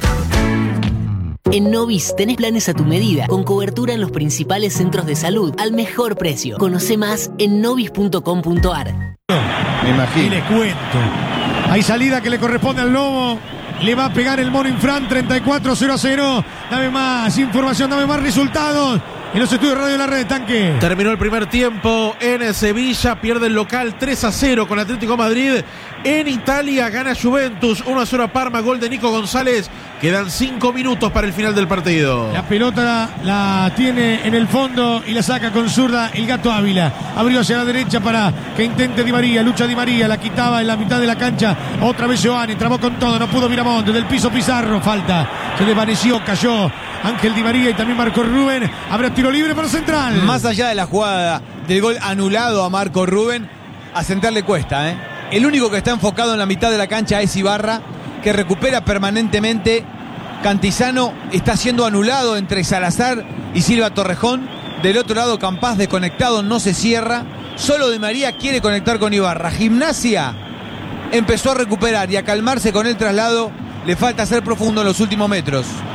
En Novis tenés planes a tu medida, con cobertura en los principales centros de salud, al mejor precio. Conoce más en novis punto com punto ar. Me imagino. Y les cuento. Hay salida que le corresponde al Lobo. Le va a pegar el Mono Infran, treinta y cuatro cero a cero. Dame más información, dame más resultados. En los estudios de Radio La Red, Tanque. Terminó el primer tiempo en Sevilla, pierde el local tres a cero con Atlético Madrid. En Italia gana Juventus uno a cero a Parma, gol de Nico González. Quedan cinco minutos para el final del partido. La pelota la, la tiene en el fondo y la saca con zurda el Gato Ávila. Abrió hacia la derecha para que intente Di María. Lucha Di María, la quitaba en la mitad de la cancha. Otra vez Giovanni, trabó con todo, no pudo Miramón. Desde el piso Pizarro, falta. Se desvaneció, cayó Ángel Di María y también Marco Rubén. Habrá tiro libre para Central. Más allá de la jugada del gol anulado a Marco Rubén, a Central le cuesta, ¿eh? El único que está enfocado en la mitad de la cancha es Ibarra, que recupera permanentemente. Cantizano está siendo anulado entre Salazar y Silva Torrejón. Del otro lado, Campás desconectado, no se cierra. Solo Di María quiere conectar con Ibarra. Gimnasia empezó a recuperar y a calmarse con el traslado. Le falta ser profundo en los últimos metros.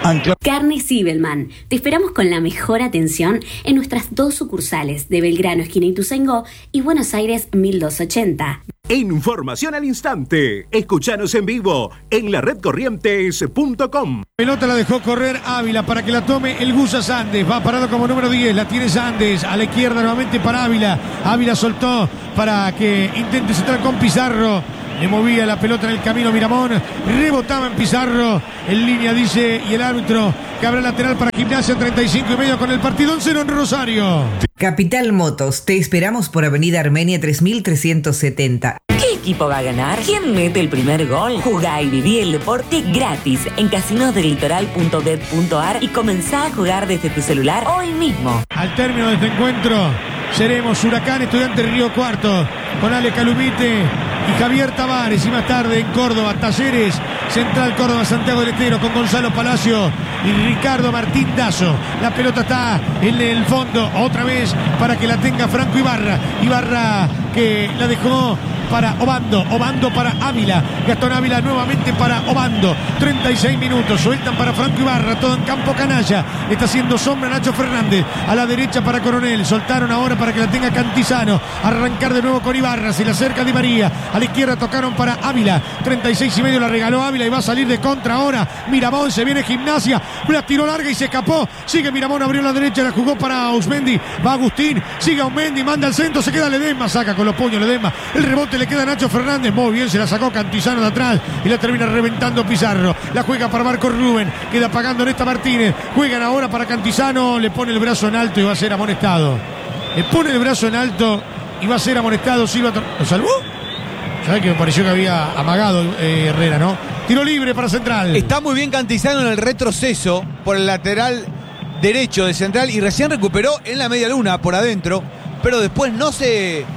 Ancla. Carne Sibelman. Te esperamos con la mejor atención en nuestras dos sucursales de Belgrano, esquina Ituzaingó, y Buenos Aires mil doscientos ochenta. Información al instante. Escuchanos en vivo en la red corrientes punto com. Pelota la dejó correr Ávila para que la tome el Gusa Sandes. Va parado como número diez. La tiene Sandes. A la izquierda nuevamente para Ávila. Ávila soltó para que intente centrar con Pizarro. Le movía la pelota en el camino Miramón. Rebotaba en Pizarro. En línea dice y el árbitro que habrá lateral para Gimnasia. Treinta y cinco y medio con el partido en cero en Rosario. Capital Motos. Te esperamos por Avenida Armenia tres mil trescientos setenta. ¿Qué equipo va a ganar? ¿Quién mete el primer gol? Jugá y viví el deporte gratis en casinos del litoral punto bet punto ar y comenzá a jugar desde tu celular hoy mismo. Al término de este encuentro seremos Huracán Estudiantes Río Cuarto con Ale Calumite y Javier Tavares, y más tarde en Córdoba Talleres, Central Córdoba Santiago del Estero con Gonzalo Palacio y Ricardo Martín Dazo. La pelota está en el fondo otra vez para que la tenga Franco Ibarra. Ibarra que la dejó para Obando, Obando para Ávila, Gastón Ávila nuevamente para Obando. Treinta y seis minutos, sueltan para Franco Ibarra, todo en campo canalla. Está haciendo sombra Nacho Fernández, a la derecha para Coronel, soltaron ahora para que la tenga Cantizano. Arrancar de nuevo con Ibarra, se le acerca Di María, a la izquierda tocaron para Ávila. Treinta y seis y medio la regaló Ávila y va a salir de contra ahora Miramón. Se viene Gimnasia, la tiró larga y se escapó. Sigue Miramón, abrió la derecha, la jugó para Ausmendi, va Agustín, sigue Ausmendi, manda al centro, se queda Ledesma, saca con los puños Ledesma, el rebote le queda a Nacho Fernández, muy bien, se la sacó Cantizano de atrás y la termina reventando Pizarro. La juega para Marco Rubén, queda pagando Nesta Martínez, juegan ahora para Cantizano, le pone el brazo en alto y va a ser amonestado. Le pone el brazo en alto y va a ser amonestado. Silva, ¿lo salvó? ¿Sabés que me pareció que había amagado eh, Herrera, no? Tiro libre para Central. Está muy bien Cantizano en el retroceso por el lateral derecho de Central y recién recuperó en la media luna por adentro, pero después no se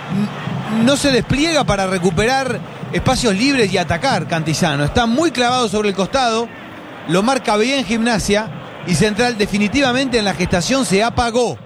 no se despliega para recuperar espacios libres y atacar. Cantizano está muy clavado sobre el costado, lo marca bien Gimnasia y Central definitivamente en la gestación se apagó.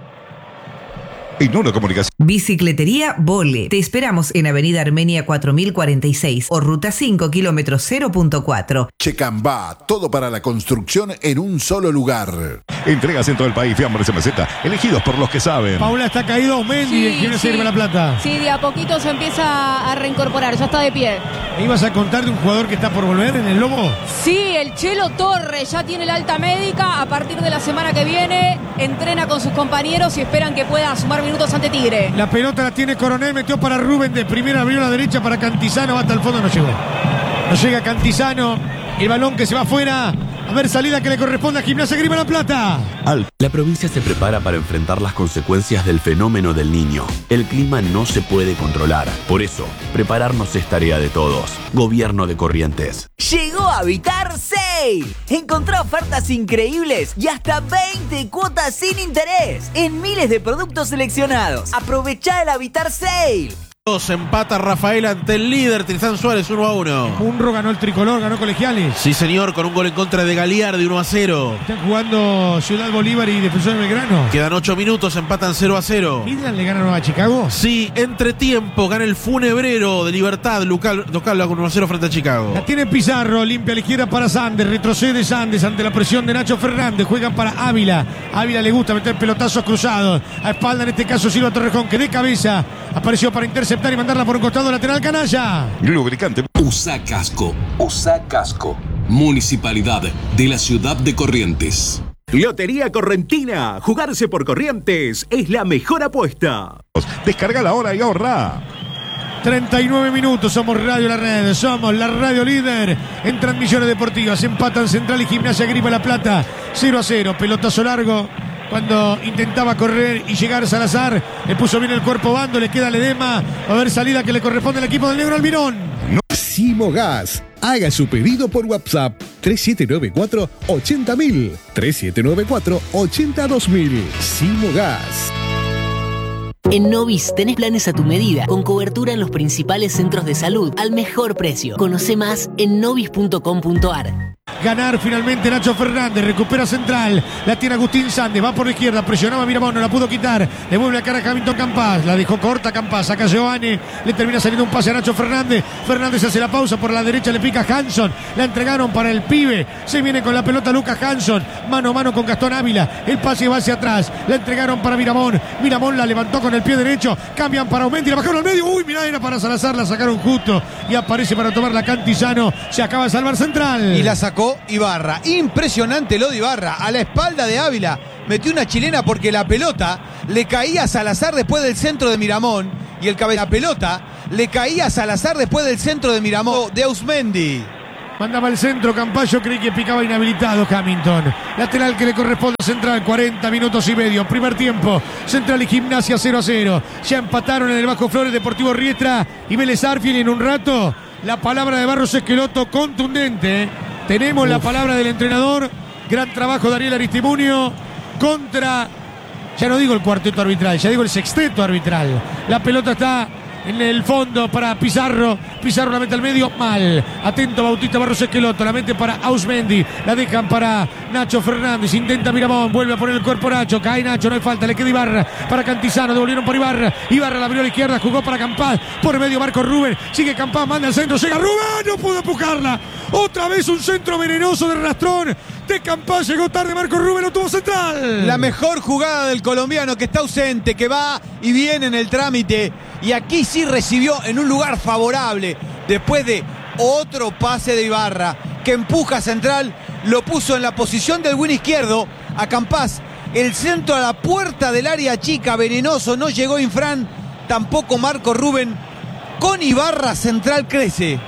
En una comunicación. Bicicletería Vole. Te esperamos en Avenida Armenia cuatro mil cuarenta y seis o Ruta cinco, kilómetro cero punto cuatro. Checambá, todo para la construcción en un solo lugar. Entregas en todo el país, fiambres en meseta, elegidos por los que saben. Paula está caído, Ausmendi, Sí, quiere sí. seguirme la plata. Sí, de a poquito se empieza a reincorporar, ya está de pie. ¿Me ibas a contar de un jugador que está por volver en el Lobo? Sí, el Chelo Torres ya tiene el alta médica. A partir de la semana que viene entrena con sus compañeros y esperan que pueda sumar minutos ante Tigre. La pelota la tiene Coronel, metió para Rubén de primera, abrió a la derecha para Cantizano, va hasta el fondo, no llegó. No llega Cantizano, el balón que se va afuera. A ver, salida que le corresponde a Gimnasia Grima La Plata. La provincia se prepara para enfrentar las consecuencias del fenómeno del Niño. El clima no se puede controlar. Por eso, prepararnos es tarea de todos. Gobierno de Corrientes. Llegó Habitar Sale. Encontrá ofertas increíbles y hasta veinte cuotas sin interés en miles de productos seleccionados. Aprovechá el Habitar Sale. Se empata Rafael ante el líder Trizán Suárez uno a uno. Munro ganó el tricolor, ganó Colegiales. Sí, señor, con un gol en contra de Galiardi uno a cero. Están jugando Ciudad Bolívar y Defensor de Belgrano. Quedan ocho minutos, empatan cero a cero. ¿Midland le gana a Chicago? Sí, entre tiempo gana el Funebrero de Libertad local, local con uno a cero frente a Chicago. La tiene Pizarro, limpia a la izquierda para Sandes, retrocede Sandes ante la presión de Nacho Fernández, juegan para Ávila. Ávila le gusta meter pelotazos cruzados, a espalda en este caso Silva Torrejón, que de cabeza apareció para interceptar y mandarla por un costado lateral canalla. Lubricante. Usa Casco. Usa Casco. Municipalidad de la Ciudad de Corrientes. Lotería Correntina. Jugarse por Corrientes es la mejor apuesta. Descarga la hora y ahorra. treinta y nueve minutos, somos Radio La Red, somos la radio líder en transmisiones deportivas. Empatan Central y Gimnasia Grima La Plata, cero a cero, pelotazo largo. Cuando intentaba correr y llegar Salazar, le puso bien el cuerpo Bando, le queda Ledesma. A ver, salida que le corresponde al equipo del Negro Almirón. Simogas. Haga su pedido por WhatsApp tres siete nueve cuatro ochenta mil, tres siete nueve cuatro ochenta dos mil. Simogas. En Novis tenés planes a tu medida, con cobertura en los principales centros de salud, al mejor precio. Conoce más en novis punto com punto ar. ganar finalmente Nacho Fernández. Recupera central. La tiene Agustín Sandes. Va por la izquierda. Presionaba a Miramón. No la pudo quitar. Le vuelve a cara a Hamilton Campás. La dejó corta Campás. Saca Giovanni. Le termina saliendo un pase a Nacho Fernández. Fernández hace la pausa. Por la derecha le pica Hanson. La entregaron para el pibe. Se viene con la pelota Lucas Hanson. Mano a mano con Gastón Ávila. El pase va hacia atrás. La entregaron para Miramón. Miramón la levantó con el pie derecho. Cambian para Aumendi. La bajaron al medio. Uy, mirá, era para Salazar. La sacaron justo. Y aparece para tomar la Cantizano. Se acaba de salvar central. Y la sacó Ibarra. Impresionante lo de Ibarra. A la espalda de Ávila. Metió una chilena porque la pelota le caía a Salazar después del centro de Miramón. Y el cabeza. La pelota le caía a Salazar después del centro de Miramón. De Ausmendi. Mandaba el centro, Campayo, creí que picaba inhabilitado Hamilton. Lateral que le corresponde a Central, cuarenta minutos y medio. Primer tiempo, Central y Gimnasia cero a cero. Ya empataron en el Bajo Flores Deportivo Riestra y Vélez Arfield. Y en un rato, la palabra de Barros Esqueloto contundente. ¿eh? Tenemos Uf. la palabra del entrenador. Gran trabajo de Ariel Aristimuño contra, ya no digo el cuarteto arbitral, ya digo el sexteto arbitral. La pelota está en el fondo para Pizarro. Pizarro la mete al medio, mal. Atento Bautista Barros Esqueloto, la mete para Ausmendi. La dejan para Nacho Fernández. Intenta Miramón, vuelve a poner el cuerpo Nacho. Cae Nacho, no hay falta, le queda Ibarra para Cantizano. Devolvieron por Ibarra. Ibarra la abrió a la izquierda, jugó para Campás. Por medio Marco Rubén. Sigue Campás, manda al centro, llega Rubén. No pudo empujarla. Otra vez un centro venenoso de Rastrón. De Campás, llegó tarde Marco Rubén, no tuvo Central. La mejor jugada del colombiano, que está ausente, que va y viene en el trámite. Y aquí sí recibió en un lugar favorable. Después de otro pase de Ibarra, que empuja a Central, lo puso en la posición del win izquierdo a Campás. El centro a la puerta del área chica, venenoso, no llegó Infran, tampoco Marco Rubén. Con Ibarra, Central crece.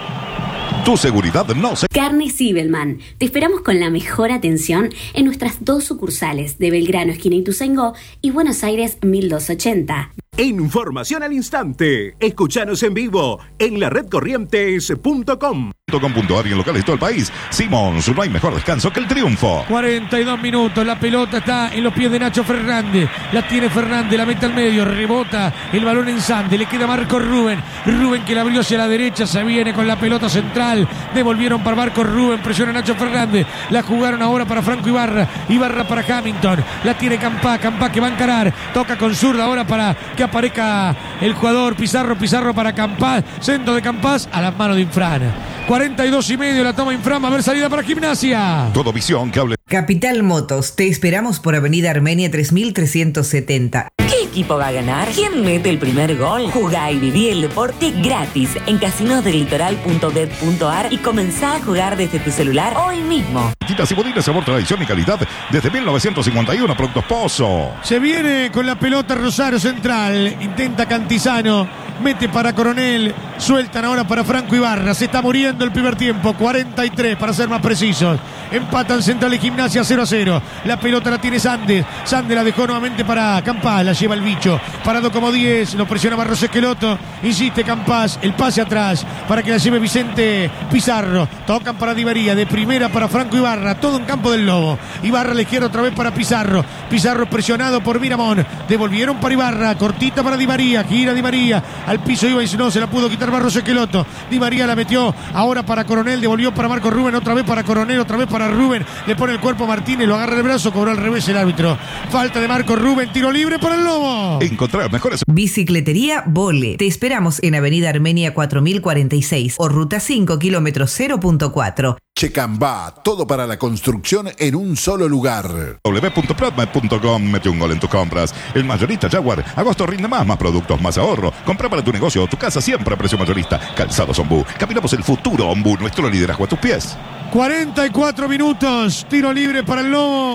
Tu seguridad no se... Carne Sibelman. Te esperamos con la mejor atención en nuestras dos sucursales de Belgrano, esquina Ituzaingó, y Buenos Aires mil doscientos ochenta. Información al instante. Escuchanos en vivo en la red corrientes punto com. .com.ar y en locales de todo el país. Simons, no hay mejor descanso que el triunfo. cuarenta y dos minutos, la pelota está en los pies de Nacho Fernández. La tiene Fernández, la mete al medio, rebota el balón en Sande, le queda Marco Rubén. Rubén que la abrió hacia la derecha, se viene con la pelota central. Devolvieron para Marco Rubén, presiona Nacho Fernández. La jugaron ahora para Franco Ibarra. Ibarra para Hamilton. La tiene Campá, Campá que va a encarar. Toca con zurda ahora para que aparezca el jugador Pizarro, Pizarro para Campás. Centro de Campás a las manos de Infran. cuarenta y dos y medio la toma Infran, a ver salida para Gimnasia. Todo visión, cable. Capital Motos, te esperamos por Avenida Armenia tres mil trescientos setenta. ¿Qué equipo va a ganar? ¿Quién mete el primer gol? Jugá y viví el deporte gratis en casinos del litoral punto bet punto ar y comenzá a jugar desde tu celular hoy mismo. Titas y bodines, sabor, tradición y calidad desde mil novecientos cincuenta y uno, Productos Pozo. Se viene con la pelota Rosario Central, intenta Cantizano, mete para Coronel, sueltan ahora para Franco Ibarra. Se está muriendo el primer tiempo, cuarenta y tres para ser más precisos. Empatan Central y Gimnasia cero a cero. La pelota la tiene Sandes. Sandes la dejó nuevamente para Campás. La lleva el bicho. Parado como diez. Lo presiona Barros Esqueloto. Insiste Campás. El pase atrás para que la lleve Vicente Pizarro. Tocan para Di María. De primera para Franco Ibarra. Todo en campo del Lobo. Ibarra a la izquierda otra vez para Pizarro. Pizarro presionado por Miramón. Devolvieron para Ibarra. Cortita para Di María. Gira Di María. Al piso iba y no se la pudo quitar Barros Esqueloto. Di María la metió ahora para Coronel. Devolvió para Marco Rubén. Otra vez para Coronel. Otra vez para Rubén, le pone el cuerpo a Martínez, lo agarra el brazo, cobró al revés el árbitro. Falta de Marco Rubén, tiro libre para el Lobo. Encontrar mejores. Bicicletería Vole. Te esperamos en Avenida Armenia cuatro mil cuarenta y seis o Ruta cinco, kilómetro cero punto cuatro. Checambá, todo para la construcción en un solo lugar. w punto prodmed punto com, mete un gol en tus compras. El mayorista Jaguar, agosto rinde más, más productos, más ahorro. Compra para tu negocio o tu casa siempre a precio mayorista. Calzados Ombú, caminamos el futuro Ombú, nuestro liderazgo a tus pies. cuarenta y cuatro minutos, tiro libre para el Lobo.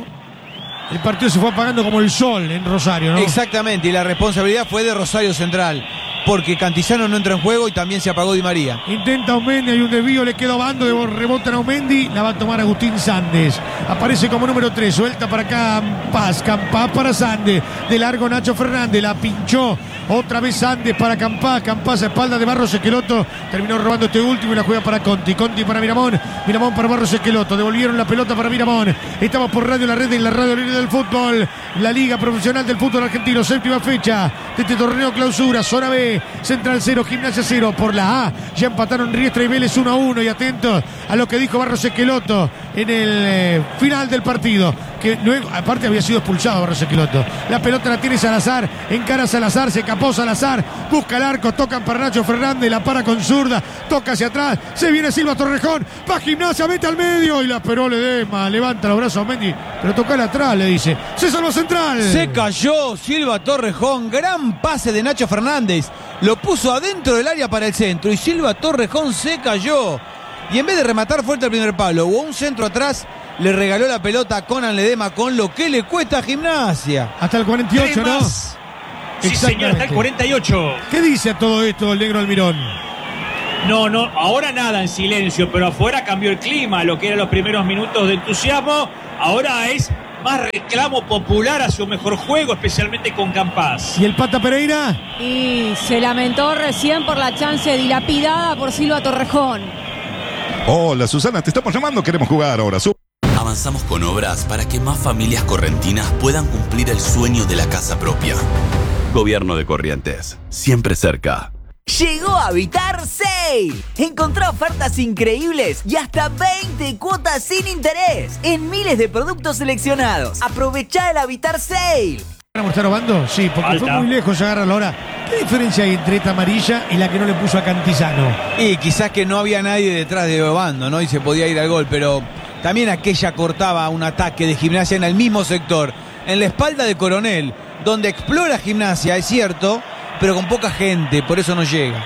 El partido se fue apagando como el sol en Rosario, ¿no? Exactamente, y la responsabilidad fue de Rosario Central, porque Cantizano no entra en juego y también se apagó Di María. Intenta Aumendi, hay un desvío, le queda bando, de rebota en Aumendi, la va a tomar Agustín Sandes. Aparece como número tres, suelta para Campás, Campás para Sandes, de largo Nacho Fernández, la pinchó, otra vez Sandes para Campás, Campás a espalda de Barros Esqueloto, terminó robando este último y la juega para Conti, Conti para Miramón, Miramón para Barros Esqueloto, devolvieron la pelota para Miramón. Estamos por Radio La Red y la Radio Libre del Fútbol, la Liga Profesional del Fútbol Argentino, séptima fecha de este torneo clausura, zona B. B. Central cero, Gimnasia cero. Por la A ya empataron Riestra y Vélez uno a uno. Y atentos a lo que dijo Barros Esqueloto en el eh, final del partido. Que luego, aparte había sido expulsado Barros Esqueloto. La pelota la tiene Salazar. Encara a Salazar, se escapó Salazar. Busca el arco, tocan para Nacho Fernández. La para con zurda. Toca hacia atrás. Se viene Silva Torrejón. Va Gimnasia, mete al medio. Y la esperó Ledesma. Levanta los brazos a Mendy. Pero tocale atrás, le dice. Se salvó Central. Se cayó Silva Torrejón. Gran pase de Nacho Fernández. Lo puso adentro del área para el centro. Y Silva Torrejón se cayó. Y en vez de rematar fuerte al primer palo o un centro atrás, le regaló la pelota a Conan Ledesma, con lo que le cuesta a Gimnasia. Hasta el cuarenta y ocho, ¿no? Sí, señor, hasta el cuarenta y ocho. ¿Qué dice a todo esto el negro Almirón? No, no, ahora nada, en silencio, pero afuera cambió el clima. Lo que eran los primeros minutos de entusiasmo, ahora es más reclamo popular hacia un mejor juego, especialmente con Campás. ¿Y el Pata Pereira? Y se lamentó recién por la chance dilapidada por Silva Torrejón. Hola, Susana, te estamos llamando, queremos jugar ahora. Su Avanzamos con obras para que más familias correntinas puedan cumplir el sueño de la casa propia. Gobierno de Corrientes, siempre cerca. Llegó Habitar Sale. Encontrá ofertas increíbles y hasta veinte cuotas sin interés en miles de productos seleccionados. Aprovechá el Habitar Sale. ¿Vamos a estar robando? Sí, porque Alta. Fue muy lejos agarrar la hora. ¿Qué diferencia hay entre esta amarilla y la que no le puso a Cantizano? Y quizás que no había nadie detrás de Obando, ¿no? Y se podía ir al gol, pero también aquella cortaba un ataque de Gimnasia en el mismo sector, en la espalda de Coronel, donde explora Gimnasia, es cierto, pero con poca gente, por eso no llega.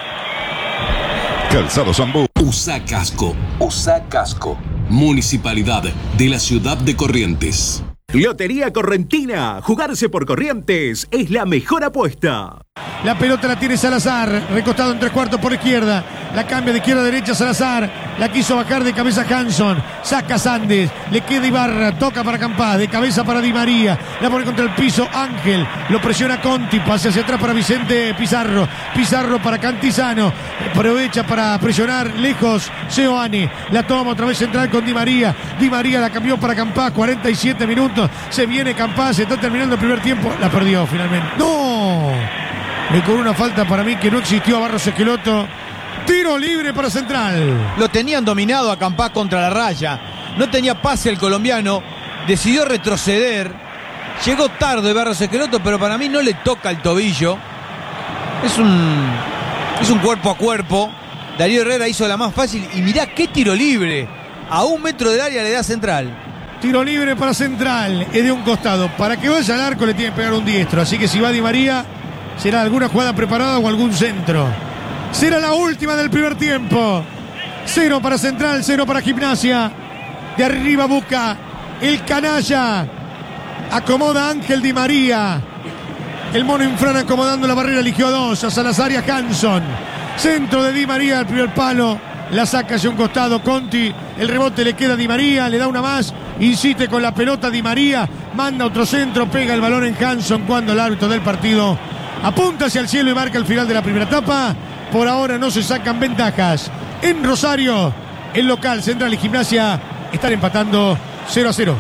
Calzado Zambú. Usa casco, usa casco. Municipalidad de la ciudad de Corrientes. Lotería Correntina. Jugarse por Corrientes es la mejor apuesta. La pelota la tiene Salazar, recostado en tres cuartos por izquierda. La cambia de izquierda a derecha Salazar. La quiso bajar de cabeza Hanson. Saca Sandes. Le queda Ibarra. Toca para Campás. De cabeza para Di María. La pone contra el piso Ángel. Lo presiona Conti. Pase hacia atrás para Vicente Pizarro. Pizarro para Cantizano. Aprovecha para presionar lejos Seoane. La toma otra vez central con Di María. Di María la cambió para Campás. cuarenta y siete minutos. Se viene Campás. Se está terminando el primer tiempo. La perdió finalmente. ¡No! Le cobró una falta para mí que no existió a Barros Esqueloto. Tiro libre para Central. Lo tenían dominado a Campás contra la raya. No tenía pase el colombiano. Decidió retroceder. Llegó tarde Barros Esqueloto, pero para mí no le toca el tobillo. Es un, es un cuerpo a cuerpo. Darío Herrera hizo la más fácil. Y mirá qué tiro libre. A un metro del área le da Central. Tiro libre para Central. Es de un costado. Para que vaya al arco le tiene que pegar un diestro. Así que si va Di María, será alguna jugada preparada o algún centro. Será la última del primer tiempo. Cero para Central, cero para Gimnasia. De arriba busca el canalla. Acomoda Ángel Di María. El mono Infran acomodando la barrera, eligió a dos. A Salazar y a Hanson. Centro de Di María al primer palo. La saca hacia un costado Conti. El rebote le queda a Di María. Le da una más. Insiste con la pelota Di María. Manda otro centro. Pega el balón en Hanson cuando el árbitro del partido apunta hacia el cielo y marca el final de la primera etapa. Por ahora no se sacan ventajas. En Rosario, el local Central y Gimnasia están empatando cero a cero.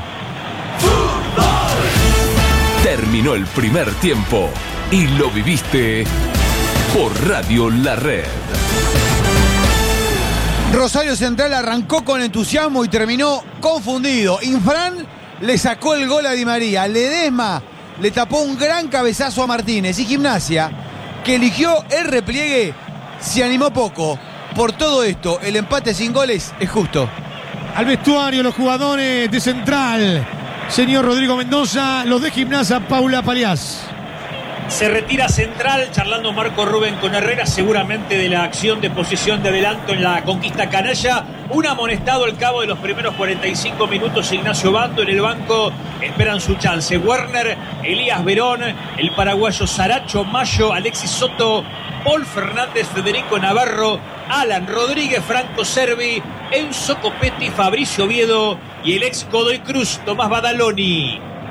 Terminó el primer tiempo y lo viviste por Radio La Red. Rosario Central arrancó con entusiasmo y terminó confundido. Infran le sacó el gol a Di María. Ledesma le tapó un gran cabezazo a Martínez. Y Gimnasia, que eligió el repliegue, se animó poco. Por todo esto, el empate sin goles es justo. Al vestuario los jugadores de Central. Señor Rodrigo Mendoza, los de Gimnasia, Paula Paliás. Se retira Central, charlando Marco Rubén con Herrera, seguramente de la acción de posesión de adelanto en la conquista canalla. Un amonestado al cabo de los primeros cuarenta y cinco minutos, Ignacio Bando. En el banco esperan su chance Werner, Elías Verón, el paraguayo Saracho Mayo, Alexis Soto, Paul Fernández, Federico Navarro, Alan Rodríguez, Franco Servi, Enzo Copetti, Fabricio Oviedo y el ex Godoy Cruz, Tomás Badaloni.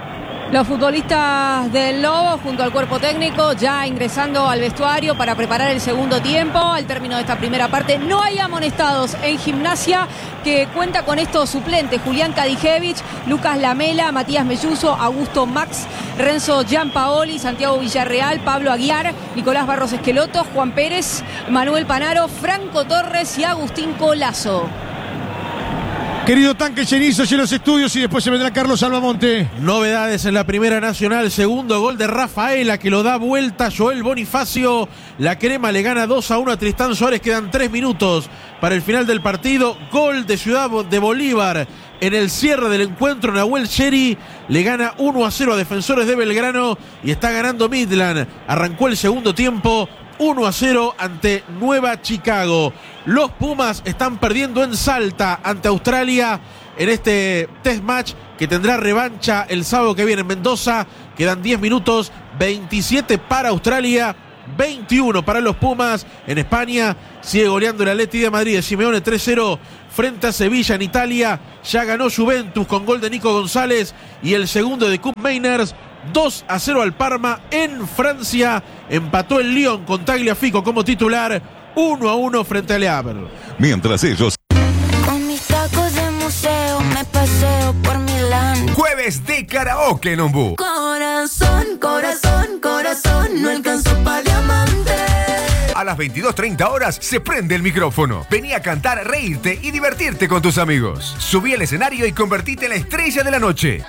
Los futbolistas del Lobo junto al cuerpo técnico ya ingresando al vestuario para preparar el segundo tiempo. Al término de esta primera parte no hay amonestados en Gimnasia, que cuenta con estos suplentes: Julián Kadijevich, Lucas Lamela, Matías Melluso, Augusto Max, Renzo Giampaoli, Santiago Villarreal, Pablo Aguiar, Nicolás Barros Esqueloto, Juan Pérez, Manuel Panaro, Franco Torres y Agustín Colazo. Querido Tanque Chenizo, en los estudios y después se vendrá Carlos Albamonte. Novedades en la Primera Nacional. Segundo gol de Rafaela, que lo da vuelta Joel Bonifacio. La Crema le gana dos a uno a Tristán Suárez. Quedan tres minutos para el final del partido. Gol de Ciudad de Bolívar. En el cierre del encuentro, Nahuel Sherry le gana uno a cero a Defensores de Belgrano y está ganando Midland. Arrancó el segundo tiempo uno a cero ante Nueva Chicago. Los Pumas están perdiendo en Salta ante Australia en este test match que tendrá revancha el sábado que viene en Mendoza. Quedan diez minutos, veintisiete para Australia, veintiuno para los Pumas. En España sigue goleando el Atleti de Madrid de Simeone tres cero frente a Sevilla. En Italia ya ganó Juventus con gol de Nico González y el segundo de Koop Meiners. dos a cero al Parma. En Francia empató el Lyon con Tagliafico como titular. uno a uno frente al Le Havre. Mientras ellos... Con mis tacos de museo me paseo por Milán. Jueves de karaoke en Ombú. Corazón, corazón, corazón, no alcanzó para diamante. A las veintidós treinta horas se prende el micrófono. Vení a cantar, reírte y divertirte con tus amigos. Subí al escenario y convertite en la estrella de la noche.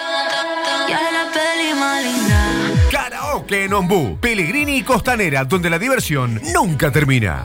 Karaoke en Ombú, Pellegrini y Costanera, donde la diversión nunca termina.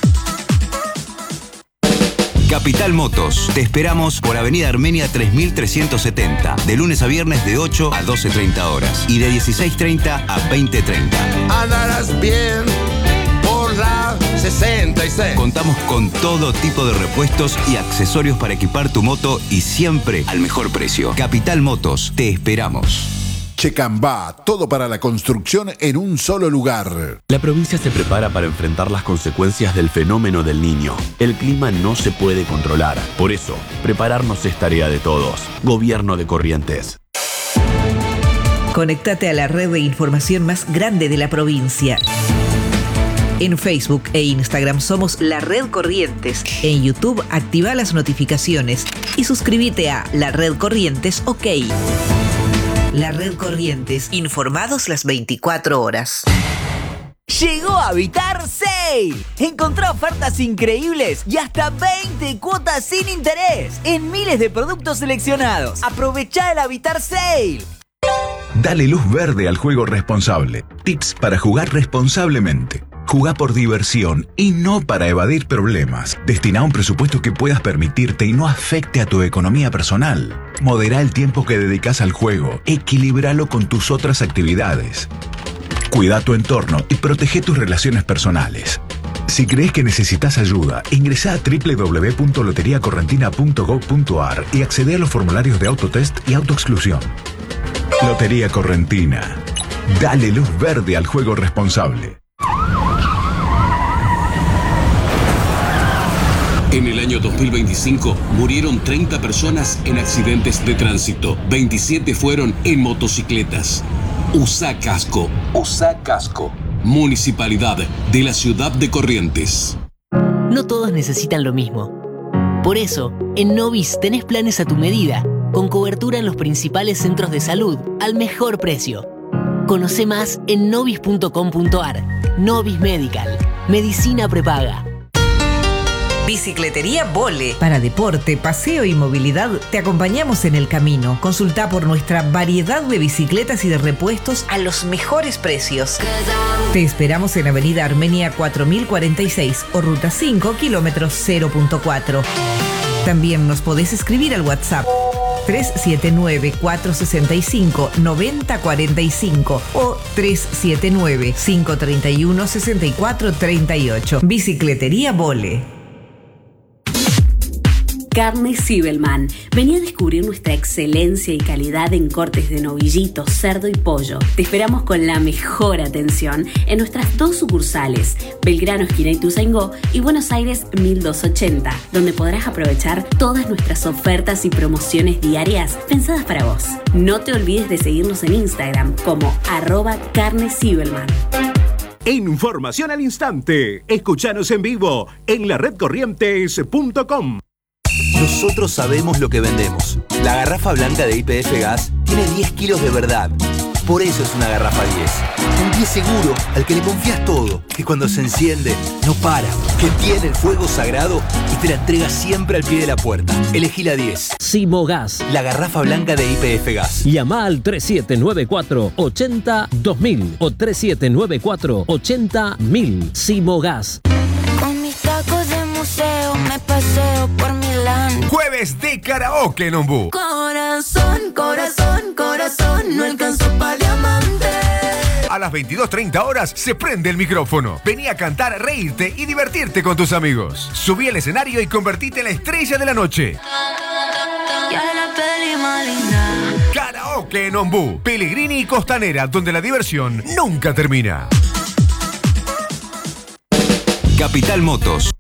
Capital Motos. Te esperamos por Avenida Armenia tres mil trescientos setenta. De lunes a viernes de ocho a doce treinta horas. Y de dieciséis treinta a veinte treinta. Andarás bien por la sesenta y seis. Contamos con todo tipo de repuestos y accesorios para equipar tu moto y siempre al mejor precio. Capital Motos. Te esperamos. Checambá, todo para la construcción en un solo lugar. La provincia se prepara para enfrentar las consecuencias del fenómeno del Niño. El clima no se puede controlar. Por eso, prepararnos es tarea de todos. Gobierno de Corrientes. Conéctate a la red de información más grande de la provincia. En Facebook e Instagram somos La Red Corrientes. En YouTube activa las notificaciones y suscríbete a La Red Corrientes OK. La Red Corrientes, informados las veinticuatro horas. Llegó a Habitar Sale. Encontrá ofertas increíbles y hasta veinte cuotas sin interés en miles de productos seleccionados. Aprovechá el Habitar Sale. Dale luz verde al juego responsable. Tips para jugar responsablemente. Jugá por diversión y no para evadir problemas. Destina un presupuesto que puedas permitirte y no afecte a tu economía personal. Modera el tiempo que dedicas al juego. Equilíbralo con tus otras actividades. Cuida tu entorno y protege tus relaciones personales. Si crees que necesitas ayuda, ingresá a doble u doble u doble u punto lotería correntina punto gob punto ar y accede a los formularios de autotest y autoexclusión. Lotería Correntina. Dale luz verde al juego responsable. En el año dos mil veinticinco murieron treinta personas en accidentes de tránsito. veintisiete fueron en motocicletas. Usá casco. Usá casco. Municipalidad de la Ciudad de Corrientes. No todos necesitan lo mismo. Por eso, en Novis tenés planes a tu medida, con cobertura en los principales centros de salud, al mejor precio. Conoce más en novis punto com punto ar. Novis Medical. Medicina prepaga. Bicicletería Vole. Para deporte, paseo y movilidad, te acompañamos en el camino. Consulta por nuestra variedad de bicicletas y de repuestos a los mejores precios. Te esperamos en Avenida Armenia cuatro mil cuarenta y seis o Ruta cinco, kilómetros cero punto cuatro. También nos podés escribir al WhatsApp tres siete nueve, cuatro seis cinco, nueve cero cuatro cinco o tres siete nueve, cinco tres uno, seis cuatro tres ocho. Bicicletería Vole. Carne Zibelman. Vení a descubrir nuestra excelencia y calidad en cortes de novillito, cerdo y pollo. Te esperamos con la mejor atención en nuestras dos sucursales, Belgrano, esquina Ituzaingó, y Buenos Aires mil doscientos ochenta, donde podrás aprovechar todas nuestras ofertas y promociones diarias pensadas para vos. No te olvides de seguirnos en Instagram como arroba Carne Zibelman. Información al instante. Escuchanos en vivo en la red corrientes punto com. Nosotros sabemos lo que vendemos. La garrafa blanca de Y P F Gas tiene diez kilos de verdad. Por eso es una garrafa diez. Un diez seguro al que le confías todo, que cuando se enciende no para, que tiene el fuego sagrado y te la entrega siempre al pie de la puerta. Elegí la diez. Simogas, la garrafa blanca de Y P F Gas. Llama al tres siete nueve cuatro, ocho cero, dos mil o tres siete nueve cuatro, ocho cero, mil. Simogas. Con mis tacos de museo me paseo por Milán. Jueves de karaoke en Ombú. Corazón, corazón, corazón, no alcanzó para diamante. A las veintidós treinta horas se prende el micrófono. Vení a cantar, reírte y divertirte con tus amigos. Subí al escenario y convertite en la estrella de la noche. Ya la peli más linda. Karaoke en Ombú. Pellegrini y Costanera, donde la diversión nunca termina. Capital Motos.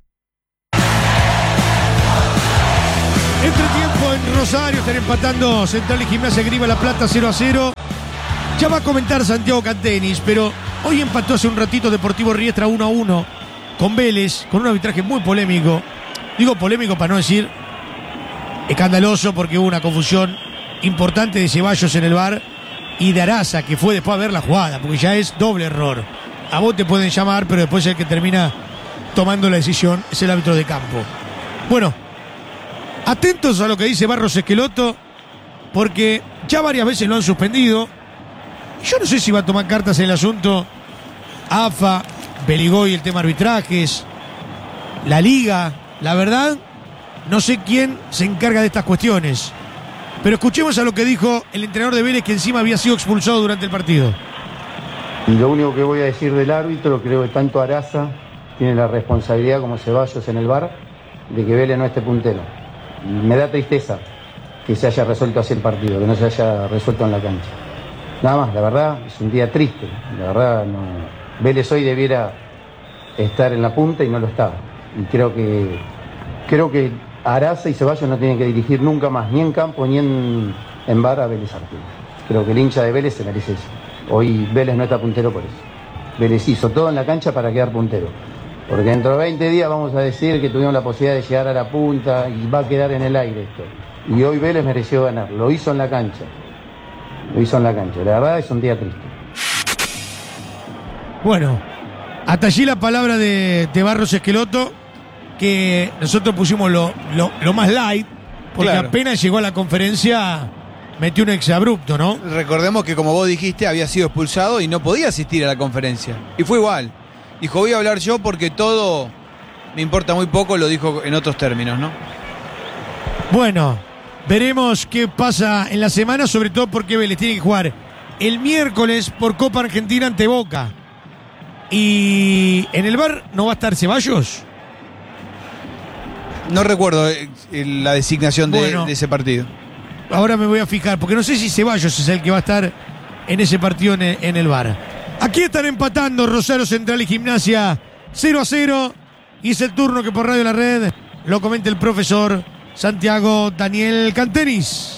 Entretiempo en Rosario, están empatando Central y Gimnasia Grima La Plata cero a cero. Ya va a comentar Santiago Cantenis, pero hoy empató hace un ratito Deportivo Riestra uno a uno con Vélez, con un arbitraje muy polémico. Digo polémico para no decir escandaloso, porque hubo una confusión importante de Ceballos en el V A R y de Araza, que fue después a ver la jugada, porque ya es doble error. A vos te pueden llamar, pero después el que termina tomando la decisión es el árbitro de campo. Bueno, atentos a lo que dice Barros Esqueloto, porque ya varias veces lo han suspendido. Yo no sé si va a tomar cartas en el asunto A F A, Beligoy, el tema arbitrajes, la Liga. La verdad, no sé quién se encarga de estas cuestiones. Pero escuchemos a lo que dijo el entrenador de Vélez, que encima había sido expulsado durante el partido. Y lo único que voy a decir del árbitro, creo que tanto Araza tiene la responsabilidad como Ceballos en el V A R de que Vélez no esté puntero. Y me da tristeza que se haya resuelto así el partido, que no se haya resuelto en la cancha. Nada más, la verdad, es un día triste. La verdad, no. Vélez hoy debiera estar en la punta y no lo está. Y creo que creo que Araza y Ceballos no tienen que dirigir nunca más, ni en campo ni en, en V A R a Vélez Arfield. Creo que el hincha de Vélez se merece eso. Hoy Vélez no está puntero por eso. Vélez hizo todo en la cancha para quedar puntero. Porque dentro de veinte días vamos a decir que tuvimos la posibilidad de llegar a la punta y va a quedar en el aire esto. Y hoy Vélez mereció ganar. Lo hizo en la cancha. Lo hizo en la cancha. La verdad es un día triste. Bueno, hasta allí la palabra de, de Barros Esqueloto, que nosotros pusimos lo, lo, lo más light, porque claro, apenas llegó a la conferencia metió un exabrupto, ¿no? Recordemos que, como vos dijiste, había sido expulsado y no podía asistir a la conferencia. Y fue igual. Dijo, voy a hablar yo porque todo me importa muy poco, lo dijo en otros términos, ¿no? Bueno, veremos qué pasa en la semana, sobre todo porque Vélez tiene que jugar el miércoles por Copa Argentina ante Boca. Y en el V A R no va a estar Ceballos. No recuerdo eh, la designación de, bueno, de ese partido. Ahora me voy a fijar, porque no sé si Ceballos es el que va a estar en ese partido en el, en el V A R. Aquí están empatando Rosario Central y Gimnasia cero a cero. Y es el turno que por Radio La Red lo comenta el profesor Santiago Daniel Cantenis.